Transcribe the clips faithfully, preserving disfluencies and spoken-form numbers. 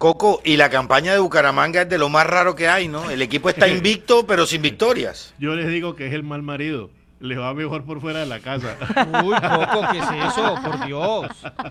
Coco, y la campaña de Bucaramanga es de lo más raro que hay, ¿no? El equipo está invicto, pero sin victorias. Yo les digo que es el mal marido. Le va mejor por fuera de la casa. Uy, Coco, ¿qué es eso? Por Dios.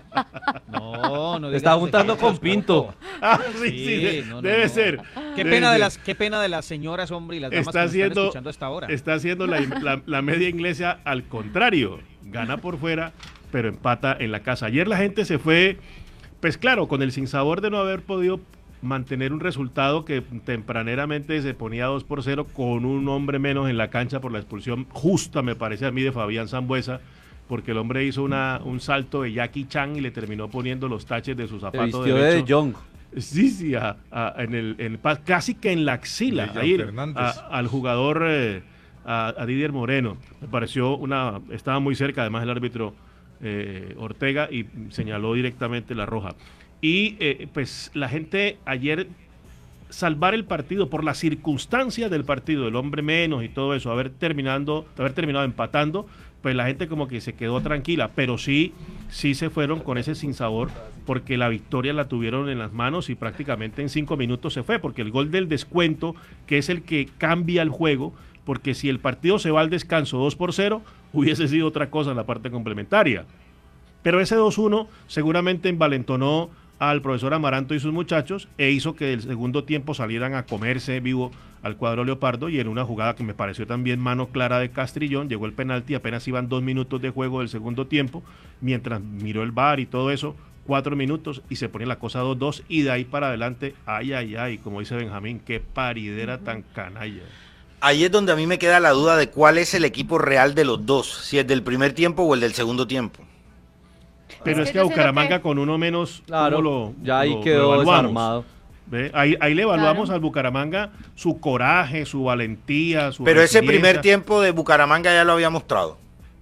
No, no. Te está juntando con Pinto. Ah, sí, sí, de, no, no, debe no. ser. Qué debe pena ser. de las, qué pena de las señoras, hombre, y las damas está que nos haciendo, están escuchando hasta ahora. Está haciendo la, la, la media inglesa al contrario. Gana por fuera, pero empata en la casa. Ayer la gente se fue, pues claro, con el sinsabor de no haber podido mantener un resultado que tempraneramente se ponía dos por cero con un hombre menos en la cancha por la expulsión justa, me parece a mí, de Fabián Sambuesa, porque el hombre hizo una, un salto de Jackie Chan y le terminó poniendo los taches de su zapato derecho. De De Jong. Sí, sí, a, a, en el, en, casi que en la axila, ahí, a, al jugador, eh, a, a Didier Moreno. Me pareció una, estaba muy cerca, además el árbitro eh, Ortega, y señaló directamente la roja. Y eh, pues la gente ayer, salvar el partido por las circunstancias del partido, el hombre menos y todo eso, haber terminando, haber terminado empatando, pues la gente como que se quedó tranquila, pero sí, sí se fueron con ese sinsabor, porque la victoria la tuvieron en las manos y prácticamente en cinco minutos se fue, porque el gol del descuento, que es el que cambia el juego, porque si el partido se va al descanso dos por cero, hubiese sido otra cosa en la parte complementaria. Pero ese dos uno seguramente envalentonó al profesor Amaranto y sus muchachos e hizo que el segundo tiempo salieran a comerse vivo al cuadro leopardo, y en una jugada que me pareció también mano clara de Castrillón, llegó el penalti, apenas iban dos minutos de juego del segundo tiempo, mientras miró el V A R y todo eso, cuatro minutos y se pone la cosa dos dos, y de ahí para adelante, ay, ay, ay, como dice Benjamín, qué paridera tan canalla. Ahí es donde a mí me queda la duda de cuál es el equipo real de los dos, si es del primer tiempo o el del segundo tiempo. Pero es, es que a Bucaramanga que... con uno menos, claro, lo, ya ahí lo, quedó lo desarmado. ¿Ve? Ahí, ahí le evaluamos claro. al Bucaramanga su coraje, su valentía, su Pero ese primer tiempo de Bucaramanga ya lo había mostrado.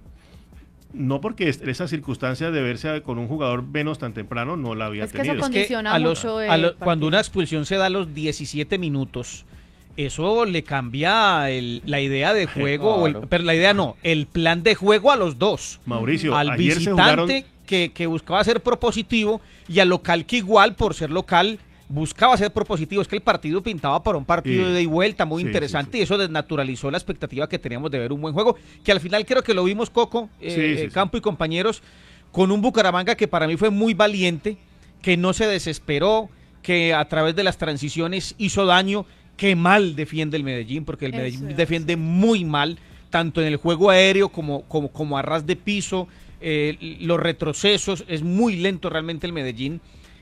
No, porque esa circunstancia de verse con un jugador menos tan temprano no la había es que tenido. Eso condiciona es que a los, mucho a lo, cuando una expulsión se da a los diecisiete minutos, eso le cambia el, la idea de juego, claro. o el, pero la idea no, el plan de juego a los dos. Mauricio, al ayer visitante se jugaron... que, que buscaba ser propositivo, y al local que igual, por ser local, buscaba ser propositivo. Es que el partido pintaba para un partido sí. de ida y vuelta muy sí, interesante, sí, sí. y eso desnaturalizó la expectativa que teníamos de ver un buen juego, que al final creo que lo vimos, Coco, eh, sí, sí, Campo sí. y compañeros, con un Bucaramanga que para mí fue muy valiente, que no se desesperó, que a través de las transiciones hizo daño. Qué mal defiende el Medellín, porque el eso Medellín es. defiende muy mal, tanto en el juego aéreo como, como, como a ras de piso, eh, los retrocesos, es muy lento realmente el Medellín.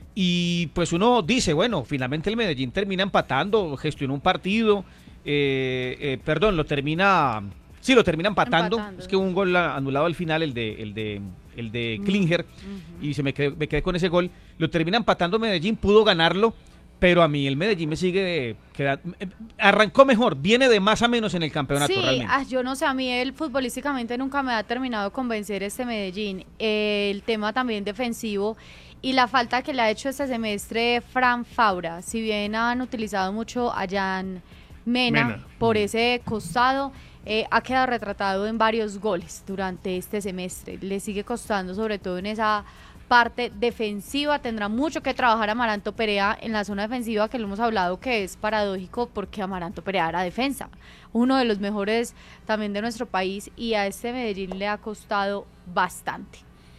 Y pues uno dice, bueno, finalmente el Medellín termina empatando, gestionó un partido, eh, eh, perdón, lo termina, sí, lo termina empatando, empatando. Es que hubo un gol anulado al final, el de el de, el de Klinger, uh-huh. y se me quedé, me quedé con ese gol, lo termina empatando Medellín, pudo ganarlo, pero a mí el Medellín me sigue quedando, arrancó mejor, viene de más a menos en el campeonato sí, realmente. Ah, yo no sé, a mí él futbolísticamente nunca me ha terminado de convencer este Medellín, eh, el tema también defensivo, y la falta que le ha hecho este semestre Fran Fabra. Si bien han utilizado mucho a Jan Mena, Mena. por ese costado, eh, ha quedado retratado en varios goles durante este semestre. Le sigue costando, sobre todo en esa parte defensiva. Tendrá mucho que trabajar Amaranto Perea en la zona defensiva, que lo hemos hablado, que es paradójico porque Amaranto Perea era defensa, uno de los mejores también de nuestro país, y a este Medellín le ha costado bastante.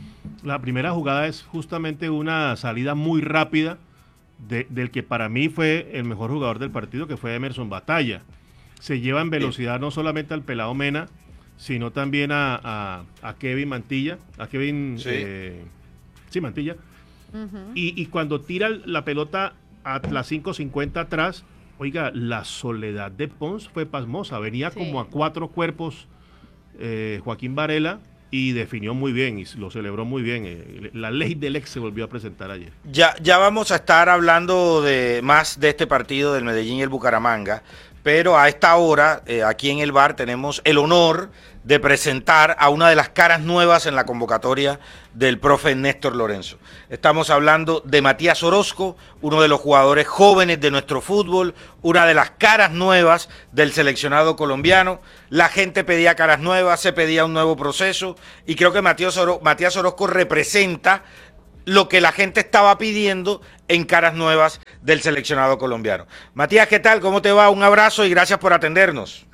La primera jugada es justamente una salida muy rápida de, del que para mí fue el mejor jugador del partido, que fue Emerson Batalla. Se lleva en velocidad no solamente al pelado Mena, sino también a, a, a Kevin Mantilla, a Kevin sí, eh, sí Mantilla, uh-huh. y, y cuando tira la pelota a las cinco cincuenta atrás, oiga, la soledad de Pons fue pasmosa, venía sí. como a cuatro cuerpos eh, Joaquín Varela, y definió muy bien y lo celebró muy bien. La ley del ex se volvió a presentar ayer. Ya, ya vamos a estar hablando de más de este partido del Medellín y el Bucaramanga, pero a esta hora, eh, aquí en el bar, tenemos el honor de presentar a una de las caras nuevas en la convocatoria del profe Néstor Lorenzo. Estamos hablando de Matías Orozco, uno de los jugadores jóvenes de nuestro fútbol, una de las caras nuevas del seleccionado colombiano. La gente pedía caras nuevas, se pedía un nuevo proceso, y creo que Matías Orozco, Matías Orozco representa lo que la gente estaba pidiendo en caras nuevas del seleccionado colombiano. Matías, ¿qué tal? ¿Cómo te va? Un abrazo y gracias por atendernos.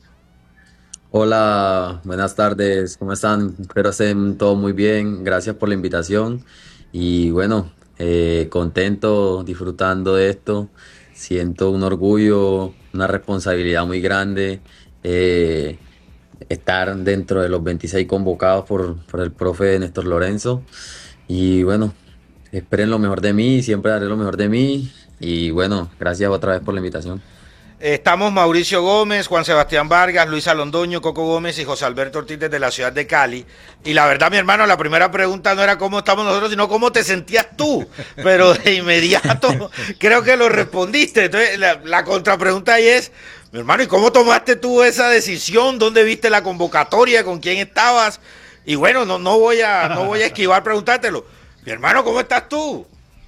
Hola, buenas tardes, ¿cómo están? Espero estén todo muy bien, gracias por la invitación y bueno, eh, contento, disfrutando de esto, siento un orgullo, una responsabilidad muy grande, eh, estar dentro de los veintiséis convocados por, por el profe Néstor Lorenzo y bueno, esperen lo mejor de mí, siempre daré lo mejor de mí y bueno, gracias otra vez por la invitación. Estamos Mauricio Gómez, Juan Sebastián Vargas, Luisa Londoño, Coco Gómez y José Alberto Ortiz desde la ciudad de Cali. Y la verdad, mi hermano, la primera pregunta no era cómo estamos nosotros, sino cómo te sentías tú. Pero de inmediato creo que lo respondiste. Entonces, la, la contrapregunta ahí es, mi hermano, ¿y cómo tomaste tú esa decisión? ¿Dónde viste la convocatoria? ¿Con quién estabas? Y bueno, no, no, voy, a, no voy a esquivar preguntártelo. Mi hermano, ¿cómo estás tú?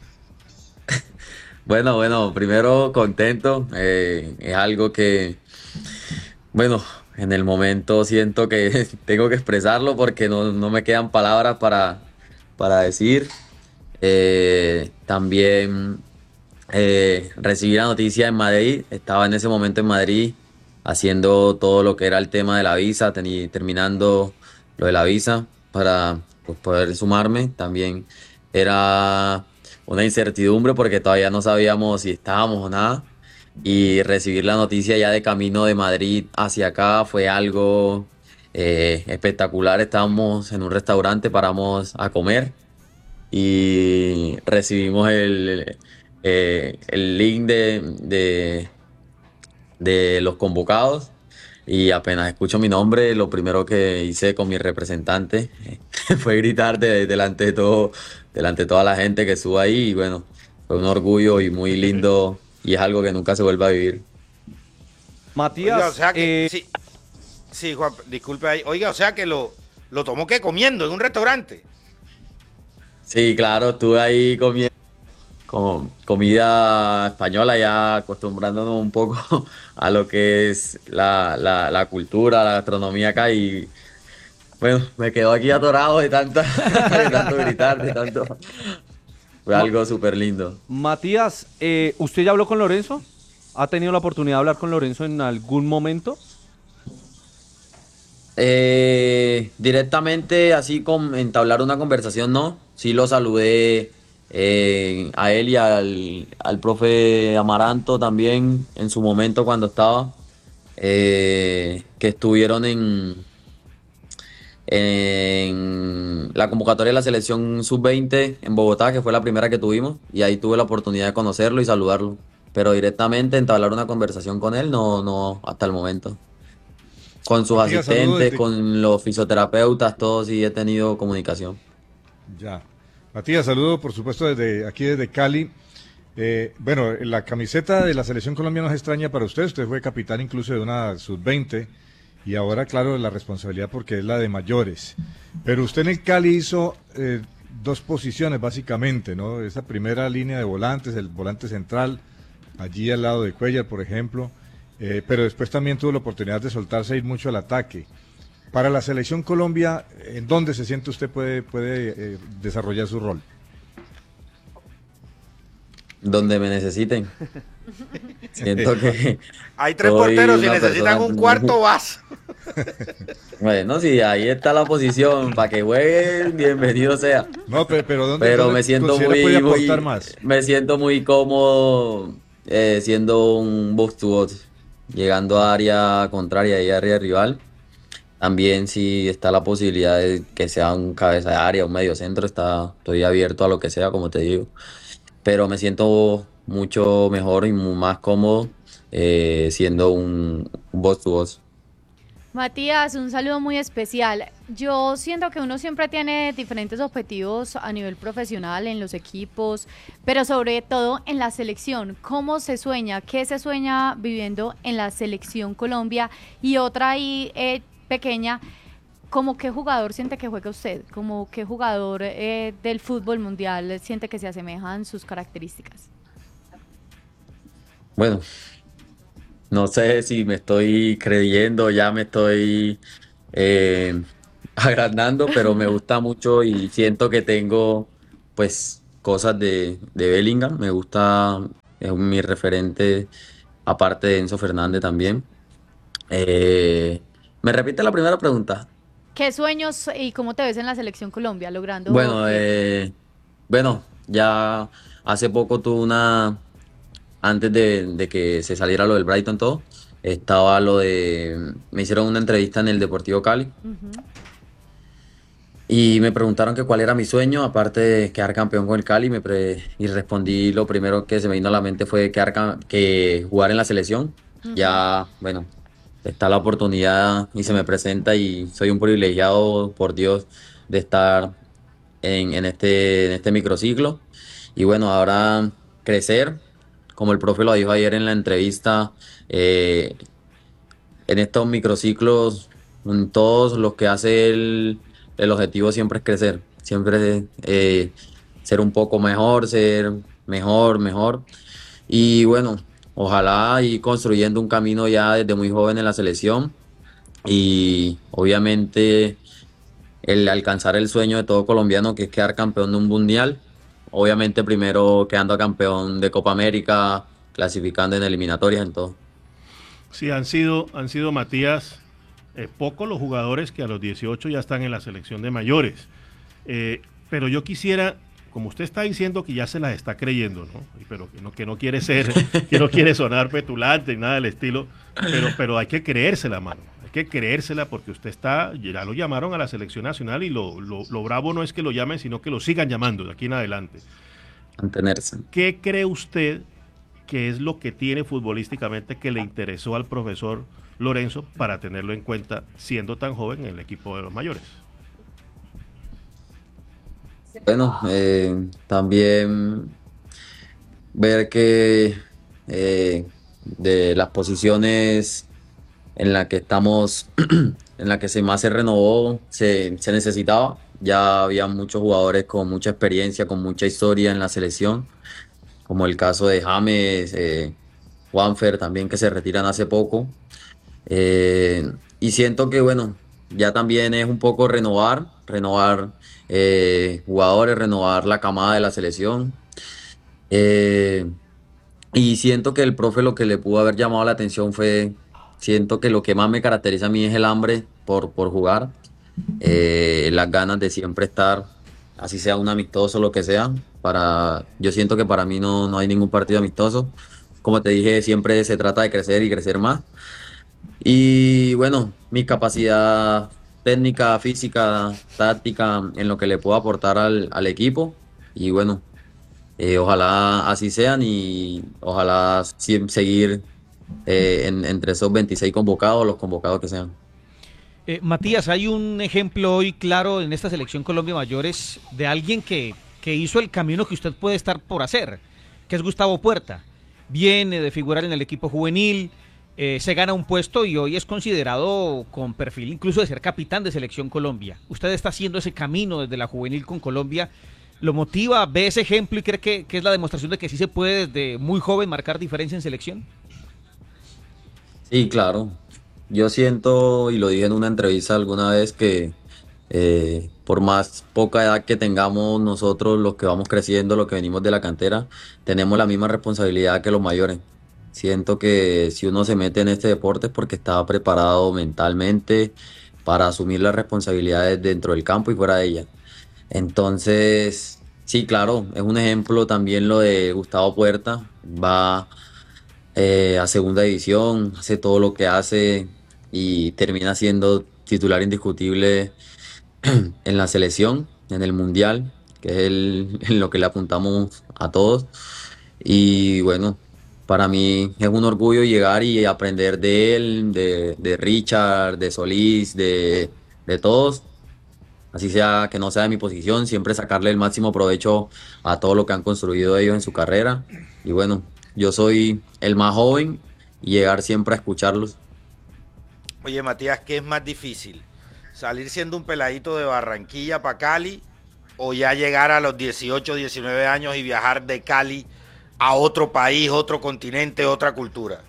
Bueno, bueno, primero contento, eh, es algo que, bueno, en el momento siento que tengo que expresarlo porque no, no me quedan palabras para, para decir. Eh, también eh, recibí la noticia en Madrid, estaba en ese momento en Madrid haciendo todo lo que era el tema de la visa, teni- terminando lo de la visa para pues, poder sumarme. También era una incertidumbre porque todavía no sabíamos si estábamos o nada. Y recibir la noticia ya de camino de Madrid hacia acá fue algo eh, espectacular. Estábamos en un restaurante, paramos a comer y recibimos el, eh, el link de, de, de los convocados. Y apenas escucho mi nombre, lo primero que hice con mi representante fue gritar de- delante de todo, delante de toda la gente que estuvo ahí. Y bueno, fue un orgullo y muy lindo y es algo que nunca se vuelve a vivir. Matías, oiga, o sea que, eh, sí, sí, Juan, disculpe ahí. Oiga, o sea que lo, lo tomó que comiendo en un restaurante. Sí, claro, estuve ahí comiendo con comida española, ya acostumbrándonos un poco a lo que es la, la, la cultura, la gastronomía acá y bueno, me quedo aquí atorado de tanta, de tanto gritar, de tanto. Fue algo súper lindo. Matías, eh, ¿usted ya habló con Lorenzo? ¿Ha tenido la oportunidad de hablar con Lorenzo en algún momento? Eh, directamente, así con entablar una conversación, no. Sí lo saludé eh, a él y al, al profe Amaranto también en su momento cuando estaba, eh, que estuvieron en, en la convocatoria de la selección sub veinte en Bogotá, que fue la primera que tuvimos, y ahí tuve la oportunidad de conocerlo y saludarlo. Pero directamente entablar una conversación con él, no, no, hasta el momento. Con sus Matías, saludos asistentes, desde- con los fisioterapeutas, todos sí he tenido comunicación. Ya. Matías, saludo por supuesto desde aquí desde Cali. Eh, bueno, la camiseta de la Selección Colombia no es extraña para usted, usted fue capitán incluso de una sub veinte y ahora claro la responsabilidad porque es la de mayores. Pero usted en el Cali hizo eh, dos posiciones básicamente, ¿no? Esa primera línea de volantes, el volante central, allí al lado de Cuellar, por ejemplo, eh, pero después también tuvo la oportunidad de soltarse e ir mucho al ataque. Para la Selección Colombia, ¿en dónde se siente usted puede, puede eh, desarrollar su rol? Donde me necesiten. Siento que Hay tres soy porteros, si una necesitan persona- un cuarto, vas. Bueno, sí, ahí está la posición, para que jueguen, bienvenido sea. No, pero, pero ¿dónde, Pero dónde me siento considera muy, puede muy, aportar más? me siento muy cómodo eh, siendo un box to box, llegando a área contraria y área rival. También si está la posibilidad de que sea un cabeza de área, un medio centro, está, estoy abierto a lo que sea, como te digo. Pero me siento mucho mejor y mu- más cómodo eh, siendo un, un box to box. Matías, un saludo muy especial. Yo siento que uno siempre tiene diferentes objetivos a nivel profesional en los equipos, pero sobre todo en la selección. ¿Cómo se sueña? ¿Qué se sueña viviendo en la selección Colombia? Y otra ahí eh, pequeña, ¿cómo qué jugador siente que juega usted? ¿Cómo qué jugador eh, del fútbol mundial siente que se asemejan sus características? Bueno, no sé si me estoy creyendo, ya me estoy eh, agrandando, pero me gusta mucho y siento que tengo pues cosas de, de Bellingham. Me gusta, es mi referente, aparte de Enzo Fernández también. Eh, ¿me repite la primera pregunta? ¿Qué sueños y cómo te ves en la selección Colombia logrando? Bueno, eh, bueno, ya hace poco tuve una, antes de, de que se saliera lo del Brighton todo, estaba lo de, me hicieron una entrevista en el Deportivo Cali. Uh-huh. Y me preguntaron que cuál era mi sueño, aparte de quedar campeón con el Cali, me pre- y respondí, lo primero que se me vino a la mente fue quedar cam- que jugar en la selección. Uh-huh. Ya, bueno, está la oportunidad y se me presenta y soy un privilegiado, por Dios, de estar en, en este, en este microciclo. Y bueno, ahora crecer, como el profe lo dijo ayer en la entrevista, eh, en estos microciclos, en todos los que hace el, el objetivo siempre es crecer, siempre eh, ser un poco mejor, ser mejor, mejor. Y bueno, ojalá ir construyendo un camino ya desde muy joven en la selección y obviamente el alcanzar el sueño de todo colombiano, que es quedar campeón de un mundial. Obviamente primero quedando campeón de Copa América, clasificando en eliminatorias, en todo. Sí, han sido, han sido Matías, eh, pocos los jugadores que a los dieciocho ya están en la selección de mayores. Eh, pero yo quisiera, como usted está diciendo que ya se las está creyendo, ¿no? Pero que no, que no quiere ser, que no quiere sonar petulante ni nada del estilo, pero, pero hay que creérsela, mano. Hay que creérsela porque usted está, ya lo llamaron a la selección nacional y lo, lo, lo bravo no es que lo llamen, sino que lo sigan llamando de aquí en adelante. Mantenerse. ¿Qué cree usted que es lo que tiene futbolísticamente que le interesó al profesor Lorenzo para tenerlo en cuenta siendo tan joven en el equipo de los mayores? Bueno, eh, también ver que eh, de las posiciones en las que estamos, en las que se más se renovó, se, se necesitaba. Ya había muchos jugadores con mucha experiencia, con mucha historia en la selección, como el caso de James, eh, Juanfer también, que se retiran hace poco. Eh, y siento que, bueno, ya también es un poco renovar, renovar eh, jugadores, renovar la camada de la selección. Eh, y siento que el profe lo que le pudo haber llamado la atención fue, siento que lo que más me caracteriza a mí es el hambre por, por jugar, eh, las ganas de siempre estar, así sea un amistoso o lo que sea. Para, yo siento que para mí no, no hay ningún partido amistoso. Como te dije, siempre se trata de crecer y crecer más. Y bueno, mi capacidad técnica, física, táctica, en lo que le puedo aportar al, al equipo. Y bueno, eh, ojalá así sean y ojalá si, seguir eh, en, entre esos veintiséis convocados, los convocados que sean. Eh, Matías, hay un ejemplo hoy claro en esta selección Colombia Mayores de alguien que, que hizo el camino que usted puede estar por hacer, que es Gustavo Puerta. Viene de figurar en el equipo juvenil, eh, se gana un puesto y hoy es considerado con perfil incluso de ser capitán de selección Colombia. Usted está haciendo ese camino desde la juvenil con Colombia. ¿Lo motiva, ve ese ejemplo y cree que, que es la demostración de que sí se puede desde muy joven marcar diferencia en selección? Sí, claro. Yo siento, y lo dije en una entrevista alguna vez, que eh, por más poca edad que tengamos nosotros, los que vamos creciendo, los que venimos de la cantera, tenemos la misma responsabilidad que los mayores. Siento que si uno se mete en este deporte es porque está preparado mentalmente para asumir las responsabilidades dentro del campo y fuera de ella. Entonces, sí, claro, es un ejemplo también lo de Gustavo Puerta. Va eh, a segunda división, hace todo lo que hace y termina siendo titular indiscutible en la selección, en el mundial, que es el, en lo que le apuntamos a todos. Y bueno, para mí es un orgullo llegar y aprender de él, de, de Richard, de Solís, de, de todos. Así sea que no sea de mi posición, siempre sacarle el máximo provecho a todo lo que han construido ellos en su carrera. Y bueno, yo soy el más joven y llegar siempre a escucharlos. Oye, Matías, ¿qué es más difícil? ¿Salir siendo un peladito de Barranquilla para Cali o ya llegar a los dieciocho, diecinueve años y viajar de Cali a otro país, otro continente, otra cultura?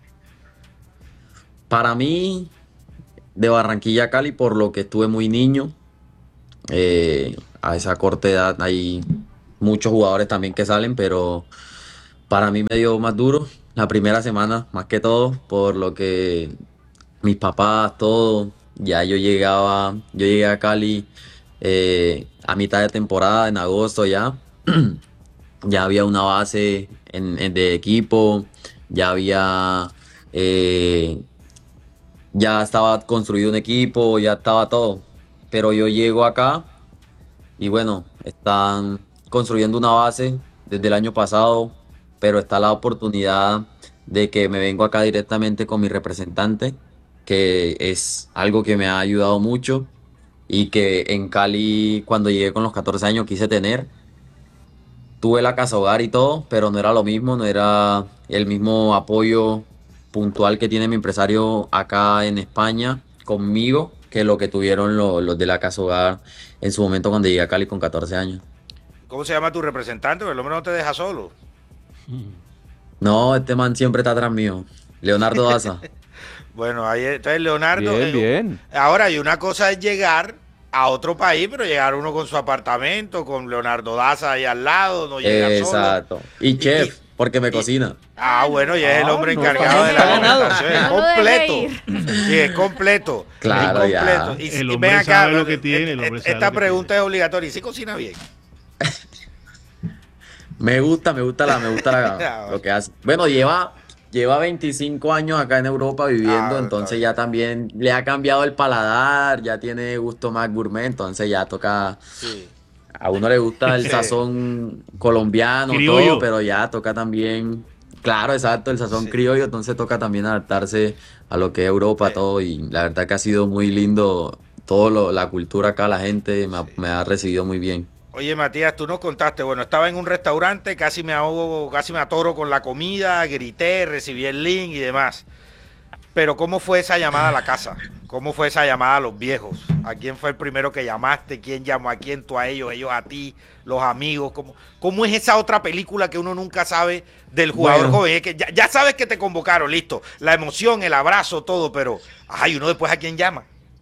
Para mí, de Barranquilla a Cali, por lo que estuve muy niño, eh, a esa corta edad hay muchos jugadores también que salen, pero para mí me dio más duro la primera semana, más que todo, por lo que mis papás, todo, ya yo llegaba, yo llegué a Cali eh, a mitad de temporada, en agosto ya, ya había una base en, en- de equipo, ya había, eh, ya estaba construido un equipo, ya estaba todo, pero yo llego acá y bueno, están construyendo una base desde el año pasado, pero está la oportunidad de que me vengo acá directamente con mi representante, que es algo que me ha ayudado mucho y que en Cali, cuando llegué con los catorce años, quise tener. Tuve la casa hogar y todo, pero no era lo mismo, no era el mismo apoyo puntual que tiene mi empresario acá en España conmigo que lo que tuvieron lo- los de la casa hogar en su momento cuando llegué a Cali con catorce años. ¿Cómo se llama tu representante? Porque el hombre no te deja solo. No, este man siempre está atrás mío. Leonardo Daza. Bueno, ahí entonces Leonardo. Bien, eh, bien. Ahora, y una cosa es llegar a otro país, pero llegar uno con su apartamento, con Leonardo Daza ahí al lado, no llega solo. Exacto. Y chef, porque me y- cocina. Ah, bueno, y es el Ah, hombre no, encargado de está la ganado. alimentación. Es No lo deje completo. Sí, es completo. Claro, es ya. completo. Y, El y hombre ven acá, sabe lo que eh, tiene, el eh, hombre sabe esta lo que pregunta tiene. es obligatoria. ¿Y si cocina bien? Me gusta, me gusta la, me gusta Ah, la- bueno. lo que hace. Bueno, lleva, lleva veinticinco años acá en Europa viviendo, Ah, está entonces bien. ya también le ha cambiado el paladar, ya tiene gusto más gourmet, entonces ya toca, Sí. a uno le gusta el Sí. sazón colombiano, Criollo. todo, pero ya toca también, claro, exacto, el sazón Sí. criollo, entonces toca también adaptarse a lo que es Europa, Sí. todo, y la verdad que ha sido muy lindo todo lo- la cultura acá, la gente me ha, Sí. me ha recibido muy bien. Oye, Matías, tú nos contaste, bueno, estaba en un restaurante, casi me ahogo, casi me atoro con la comida, grité, recibí el link y demás. Pero ¿cómo fue esa llamada a la casa? ¿Cómo fue esa llamada a los viejos? ¿A quién fue el primero que llamaste? ¿Quién llamó a quién? ¿Tú a ellos? ¿Ellos a ti? ¿Los amigos? ¿Cómo, cómo es esa otra película que uno nunca sabe del jugador Bueno. joven? Es que ya, ya sabes que te convocaron, listo. La emoción, el abrazo, todo, pero ay, uno después a quién llama.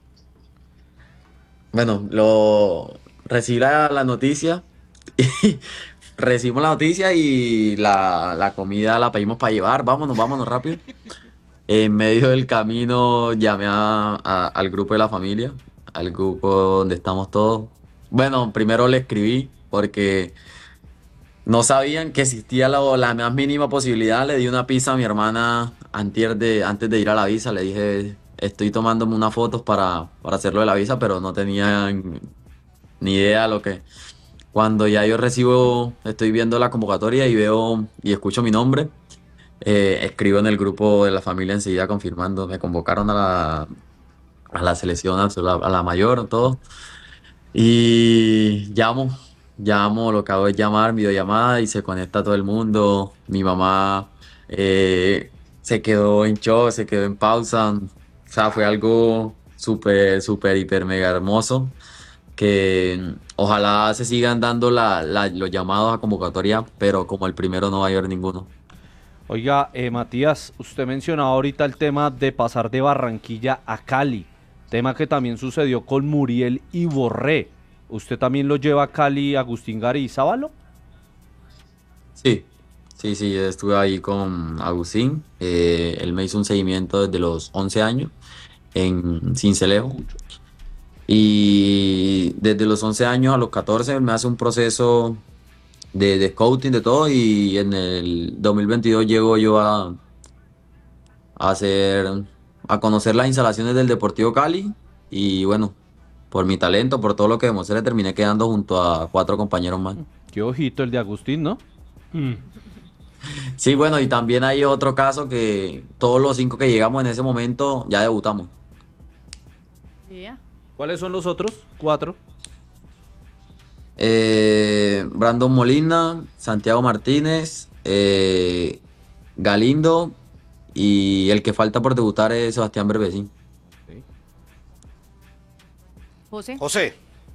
Bueno, lo recibí la, la noticia y recibimos la noticia y la, la comida la pedimos para llevar. Vámonos, vámonos rápido. En medio del camino llamé a- a- al grupo de la familia, al grupo donde estamos todos. Bueno, primero le escribí porque no sabían que existía la, la más mínima posibilidad. Le di una pizza a mi hermana antier de, antes de ir a la visa. Le dije, estoy tomándome unas fotos para, para hacerlo de la visa, pero no tenían ni idea lo que... Cuando ya yo recibo, estoy viendo la convocatoria y veo y escucho mi nombre, eh, escribo en el grupo de la familia enseguida confirmando, me convocaron a la, a la selección, a la, a la mayor, todo. Y llamo, llamo, lo que hago es llamar, videollamada y se conecta todo el mundo. Mi mamá eh, se quedó en shock, se quedó en pausa. O sea, fue algo súper, súper, hiper, mega hermoso. Que mm, ojalá se sigan dando la, la- los llamados a convocatoria, pero como el primero no va a haber ninguno. Oiga, eh, Matías, usted mencionaba ahorita el tema de pasar de Barranquilla a Cali, tema que también sucedió con Muriel y Borré. ¿Usted también lo lleva a Cali, Agustín Garízábalo? Sí, sí, sí, estuve ahí con Agustín. Eh, él me hizo un seguimiento desde los once años en Sincelejo. Y desde los once años a los catorce me hace un proceso de, de scouting, de todo. Y en el dos mil veintidós llego yo a, a hacer, a conocer las instalaciones del Deportivo Cali. Y bueno, por mi talento, por todo lo que demostré, terminé quedando junto a cuatro compañeros más. Qué ojito el de Agustín, ¿no? Mm. Sí, bueno, y también hay otro caso que todos los cinco que llegamos en ese momento ya debutamos. Sí. ¿Cuáles son los otros? Cuatro. Eh, Brandon Molina, Santiago Martínez, eh, Galindo y el que falta por debutar es Sebastián Berbecín. José. José,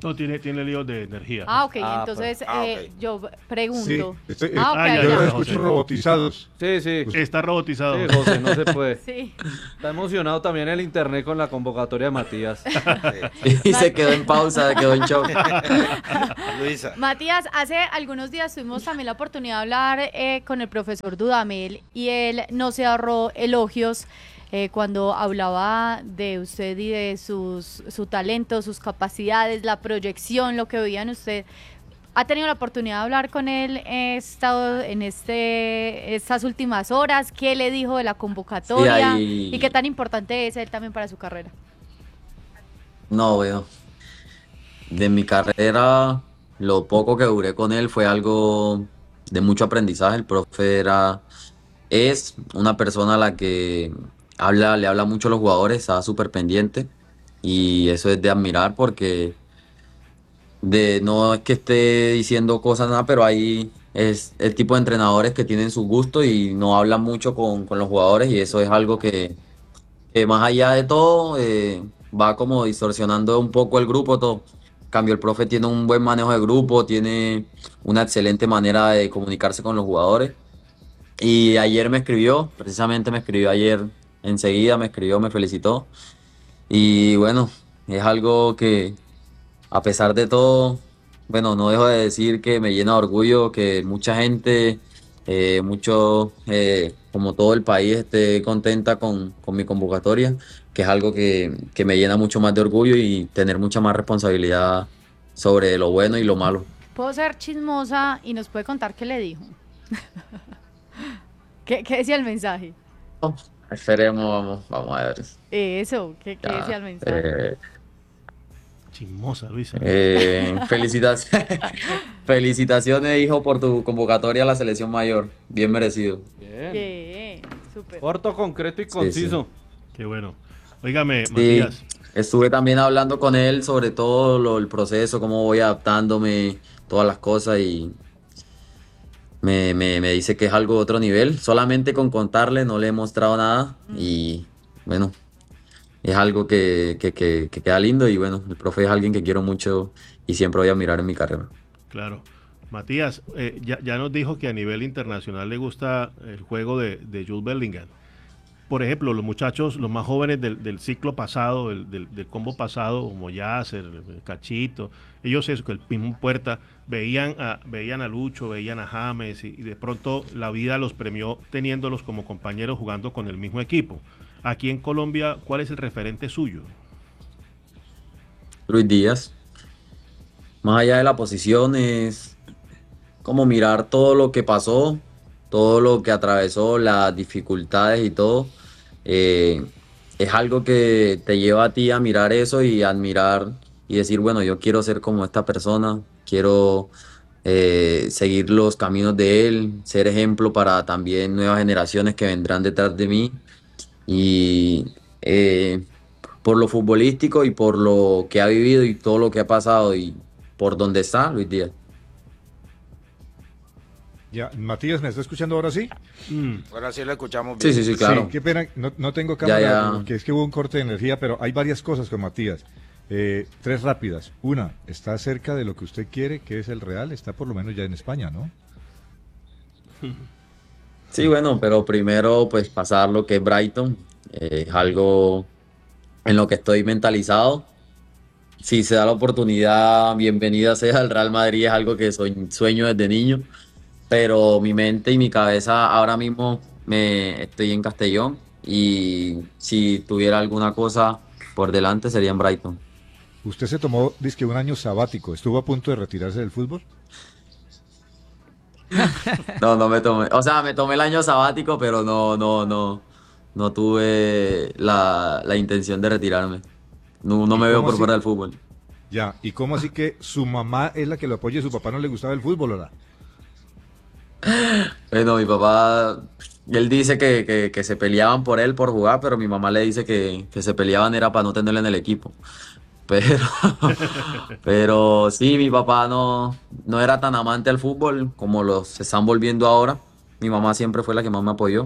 No, tiene, tiene líos de energía. Ah, ok, Ah, entonces pues. Ah, eh, ok. yo pregunto. Sí, estoy- Ah, ok, Ah, ya, yo ya, los ya, escucho José. robotizados. Sí, sí. Está robotizado. Sí, José, no se puede. Sí. Está emocionado también el internet con la convocatoria de Matías. Y se quedó en pausa, se quedó en shock. Luisa. Matías, hace algunos días tuvimos también la oportunidad de hablar eh, con el profesor Dudamel y él no se ahorró elogios eh, cuando hablaba de usted y de sus, su talento, sus capacidades, la proyección, lo que veía en usted. ¿Ha tenido la oportunidad de hablar con él eh, estado en este, estas últimas horas? ¿Qué le dijo de la convocatoria? Sí, ahí- ¿Y qué tan importante es él también para su carrera? No, bueno. De mi carrera, lo poco que duré con él fue algo de mucho aprendizaje. El profe era, es una persona a la que habla, le habla mucho a los jugadores, está súper pendiente. Y eso es de admirar porque de, no es que esté diciendo cosas nada, pero hay es el tipo de entrenadores que tienen su gusto y no hablan mucho con, con los jugadores y eso es algo que, que más allá de todo eh, va como distorsionando un poco el grupo todo. En cambio, el profe tiene un buen manejo de grupo, tiene una excelente manera de comunicarse con los jugadores. Y ayer me escribió, precisamente me escribió ayer enseguida, me escribió, me felicitó. Y bueno, es algo que a pesar de todo, bueno, no dejo de decir que me llena de orgullo que mucha gente, eh, mucho, eh, como todo el país, esté contenta con, con mi convocatoria, que es algo que, que me llena mucho más de orgullo y tener mucha más responsabilidad sobre lo bueno y lo malo. Puedo ser chismosa y nos puede contar qué le dijo. ¿Qué, qué decía el mensaje? Esperemos, vamos, vamos a ver. Eso, ¿qué, qué Ya, decía el mensaje? eh, Chismosa, Luisa. Eh, felicitaciones, felicitaciones, hijo, por tu convocatoria a la selección mayor. Bien merecido. Bien. Bien, súper. Corto, concreto y Sí, conciso. Qué bueno. Óigame, Sí, Matías. estuve también hablando con él sobre todo lo, el proceso, cómo voy adaptándome, todas las cosas y me, me, me dice que es algo de otro nivel. Solamente con contarle no le he mostrado nada y bueno, es algo que, que, que, que queda lindo y bueno, el profe es alguien que quiero mucho y siempre voy a mirar en mi carrera. Claro. Matías, eh, ya, ya nos dijo que a nivel internacional le gusta el juego de, de Jude Bellingham. Por ejemplo, los muchachos, los más jóvenes del, del ciclo pasado, del, del, del combo pasado, como Yasser, Cachito, ellos eso, que el mismo Puerta, veían a, veían a Lucho, veían a James y, y de pronto la vida los premió teniéndolos como compañeros jugando con el mismo equipo. Aquí en Colombia, ¿cuál es el referente suyo? Luis Díaz, más allá de la posición, es como mirar todo lo que pasó, todo lo que atravesó, las dificultades y todo. Eh, es algo que te lleva a ti a mirar eso y admirar y decir, bueno, yo quiero ser como esta persona, quiero eh, seguir los caminos de él, ser ejemplo para también nuevas generaciones que vendrán detrás de mí. Y eh, por lo futbolístico y por lo que ha vivido y todo lo que ha pasado y por donde está Luis Díaz. Ya, Matías, ¿me está escuchando ahora sí? Mm. Ahora sí lo escuchamos bien. Sí, sí, sí, claro. Sí, qué pena, no, no tengo cámara, Ya, ya. porque es que hubo un corte de energía, pero hay varias cosas con Matías. Eh, tres rápidas. Una, está cerca de lo que usted quiere, que es el Real, está por lo menos ya en España, ¿no? Sí, bueno, pero primero pues pasar lo que es Brighton, eh, es algo en lo que estoy mentalizado. Si se da la oportunidad, bienvenida sea al Real Madrid, es algo que soy, sueño desde niño, pero mi mente y mi cabeza ahora mismo me estoy en Castellón y si tuviera alguna cosa por delante sería en Brighton. Usted se tomó, dizque un año sabático, ¿estuvo a punto de retirarse del fútbol? No, no me tomé, o sea, me tomé el año sabático, pero no, no, no, no tuve la, la intención de retirarme. No, no ¿Y me veo cómo por así? fuera del fútbol. Ya, ¿y cómo así que su mamá es la que lo apoya y su papá no le gustaba el fútbol, ¿verdad? Bueno, mi papá, él dice que, que, que se peleaban por él por jugar, pero mi mamá le dice que, que se peleaban era para no tenerlo en el equipo. Pero, pero sí, mi papá no, no era tan amante al fútbol como los se están volviendo ahora. Mi mamá siempre fue la que más me apoyó.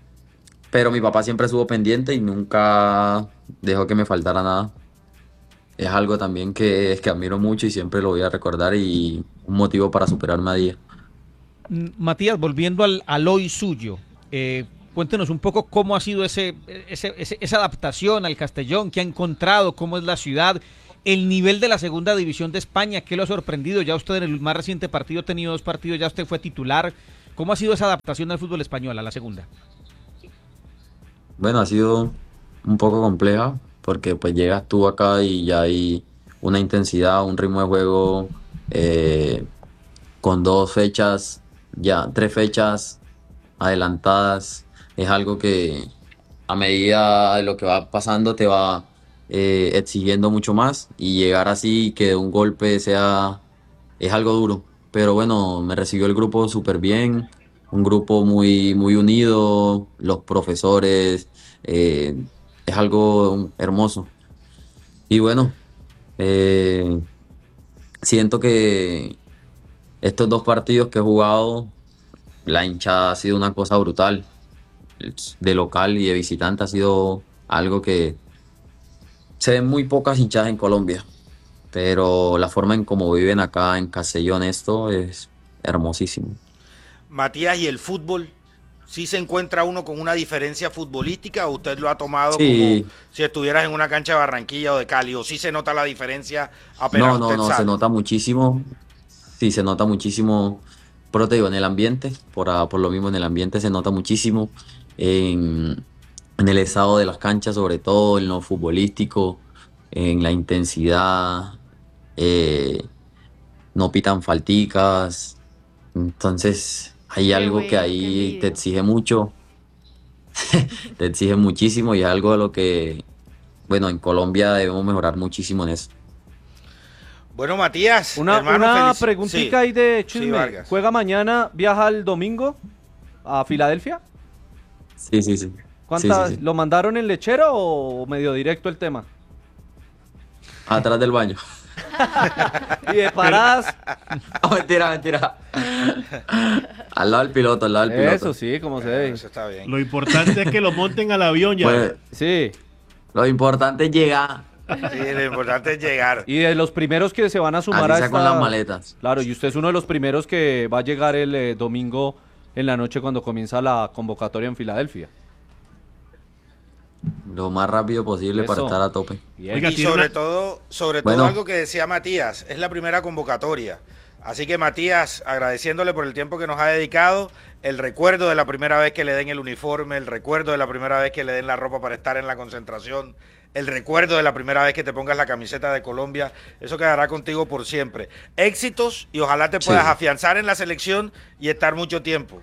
Pero mi papá siempre estuvo pendiente y nunca dejó que me faltara nada. es algo también que, que admiro mucho y siempre lo voy a recordar y un motivo para superarme a día. Matías, volviendo al, al hoy suyo, eh, cuéntenos un poco cómo ha sido ese, ese, ese, esa adaptación al Castellón, qué ha encontrado, cómo es la ciudad, el nivel de la segunda división de España, qué lo ha sorprendido. Ya usted en el más reciente partido ha tenido dos partidos, ya usted fue titular. ¿Cómo ha sido esa adaptación al fútbol español, a la segunda? Bueno, ha sido un poco compleja porque pues llegas tú acá y ya hay una intensidad, un ritmo de juego eh, con dos fechas, ya tres fechas adelantadas. Es algo que a medida de lo que va pasando te va eh, exigiendo mucho más y llegar así que de un golpe sea, es algo duro. Pero bueno, me recibió el grupo súper bien, un grupo muy, muy unido, los profesores, eh, es algo hermoso. Y bueno, eh, siento que estos dos partidos que he jugado, la hinchada ha sido una cosa brutal. De local y de visitante ha sido algo que se ven muy pocas hinchadas en Colombia, pero la forma en cómo viven acá en Castellón esto es hermosísimo. Matías, ¿y el fútbol? ¿Sí se encuentra uno con una diferencia futbolística o usted lo ha tomado Sí. como si estuvieras en una cancha de Barranquilla o de Cali? ¿O sí se nota la diferencia apenas No, no, usted no, sale? se nota muchísimo. Sí, se nota muchísimo, pero te digo, en el ambiente, por, a- por lo mismo en el ambiente se nota muchísimo, en, en el estado de las canchas, sobre todo en lo futbolístico, en la intensidad, eh, no pitan falticas, entonces hay Qué algo que bueno, qué ahí te envidia. exige mucho, te exige muchísimo y es algo de lo que, bueno, en Colombia debemos mejorar muchísimo en eso. Bueno, Matías, Una, hermano, una felici- preguntita Sí. ahí de Sí, Chisme. Vargas. ¿Juega mañana, viaja el domingo a Filadelfia? Sí, sí, sí. Sí, ¿Cuántas, sí, sí. ¿Lo mandaron en lechero o medio directo el tema? Atrás del baño. Y de paradas, No, mentira, mentira. Al lado del piloto, al lado del piloto. eso sí, como se Bueno, debe. eso está bien. Lo importante es que lo monten al avión ya. Pues, Sí, lo importante es llegar, Sí, lo importante es llegar. y de los primeros que se van a sumar así a sea con esta- las maletas. Claro, y usted es uno de los primeros que va a llegar el eh, domingo en la noche cuando comienza la convocatoria en Filadelfia. Lo más rápido posible para Eso. estar a tope. Bien. Oiga, Y tiene sobre una- todo, sobre todo Bueno. algo que decía Matías, es la primera convocatoria. Así que Matías, agradeciéndole por el tiempo que nos ha dedicado, el recuerdo de la primera vez que le den el uniforme, el recuerdo de la primera vez que le den la ropa para estar en la concentración, el recuerdo de la primera vez que te pongas la camiseta de Colombia, eso quedará contigo por siempre. Éxitos y ojalá te puedas Sí. afianzar en la selección y estar mucho tiempo.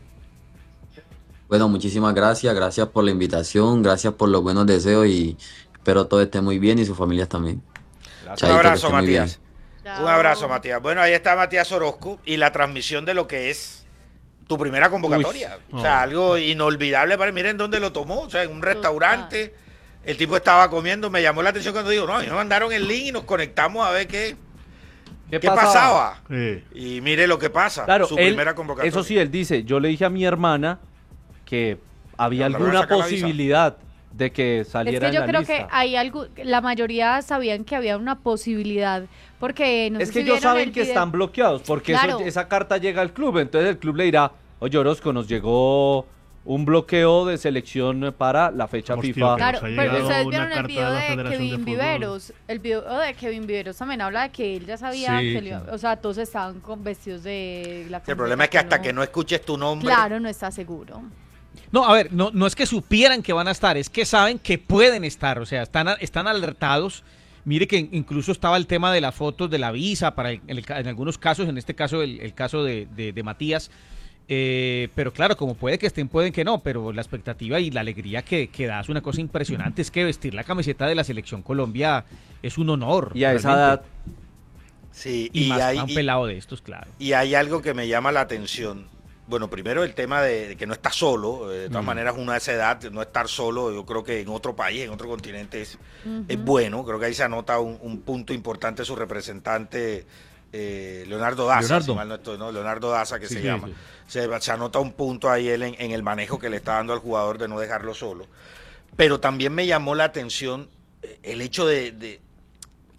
Bueno, muchísimas gracias, gracias por la invitación, gracias por los buenos deseos y espero todo esté muy bien y sus familias también. Chaito, Un que abrazo, esté muy bien. Matías. Un abrazo, Matías. Bueno, ahí está Matías Orozco y la transmisión de lo que es tu primera convocatoria. Uy. O sea, Oh. algo inolvidable para mí. Miren dónde lo tomó. O sea, en un restaurante. El tipo estaba comiendo. Me llamó la atención cuando digo, no, me mandaron el link y nos conectamos a ver qué, ¿Qué, qué pasaba. Sí. Y mire lo que pasa. Claro, su él- primera convocatoria. eso sí, él dice, yo le dije a mi hermana que había Cuando le alguna saca la visa. posibilidad de que Es saliera que yo en la creo lista. que hay algo, la mayoría sabían que había una posibilidad, porque no Es sé que si ellos vieron saben el que video- están bloqueados, porque eso- Claro. esa carta llega al club, entonces el club le dirá, oye Orozco, nos llegó un bloqueo de selección para la fecha Hostia, FIFA. Claro, Nos ha pero llegado ustedes una vieron el carta video de la de Federación de Kevin Fútbol. Viveros. El video de Kevin Viveros también habla de que él ya sabía Sí, que le iba- claro. o sea, todos estaban con vestidos de la El problema es que hasta que no escuches tu nombre. Claro, no está seguro. No, a ver, no, no es que supieran que van a estar, es que saben que pueden estar, o sea, están, a- están alertados. Mire que incluso estaba el tema de las fotos de la visa, para el- en, el ca- en algunos casos, en este caso el, el caso de, de- de Matías, eh, pero claro, como puede que estén, pueden que no, pero la expectativa y la alegría que, que da es una cosa impresionante, es que vestir la camiseta de la Selección Colombia es un honor. Y a esa realmente. edad, Sí, Y, y, más hay, para un y- pelado de estos, claro. y hay algo que me llama la atención. Bueno, primero el tema de, de que no está solo. eh, De todas Mm. maneras, uno a esa edad, no estar solo, yo creo que en otro país, en otro continente es, es Ujú. bueno. Creo que ahí se anota un, un punto importante su representante, eh, Leonardo Daza, Leonardo. si mal no estoy, ¿no? Leonardo Daza, que Sí, se sí, llama. sí. Se, se anota un punto ahí él en, en el manejo que le está dando al jugador de no dejarlo solo. Pero también me llamó la atención eh, el hecho de, de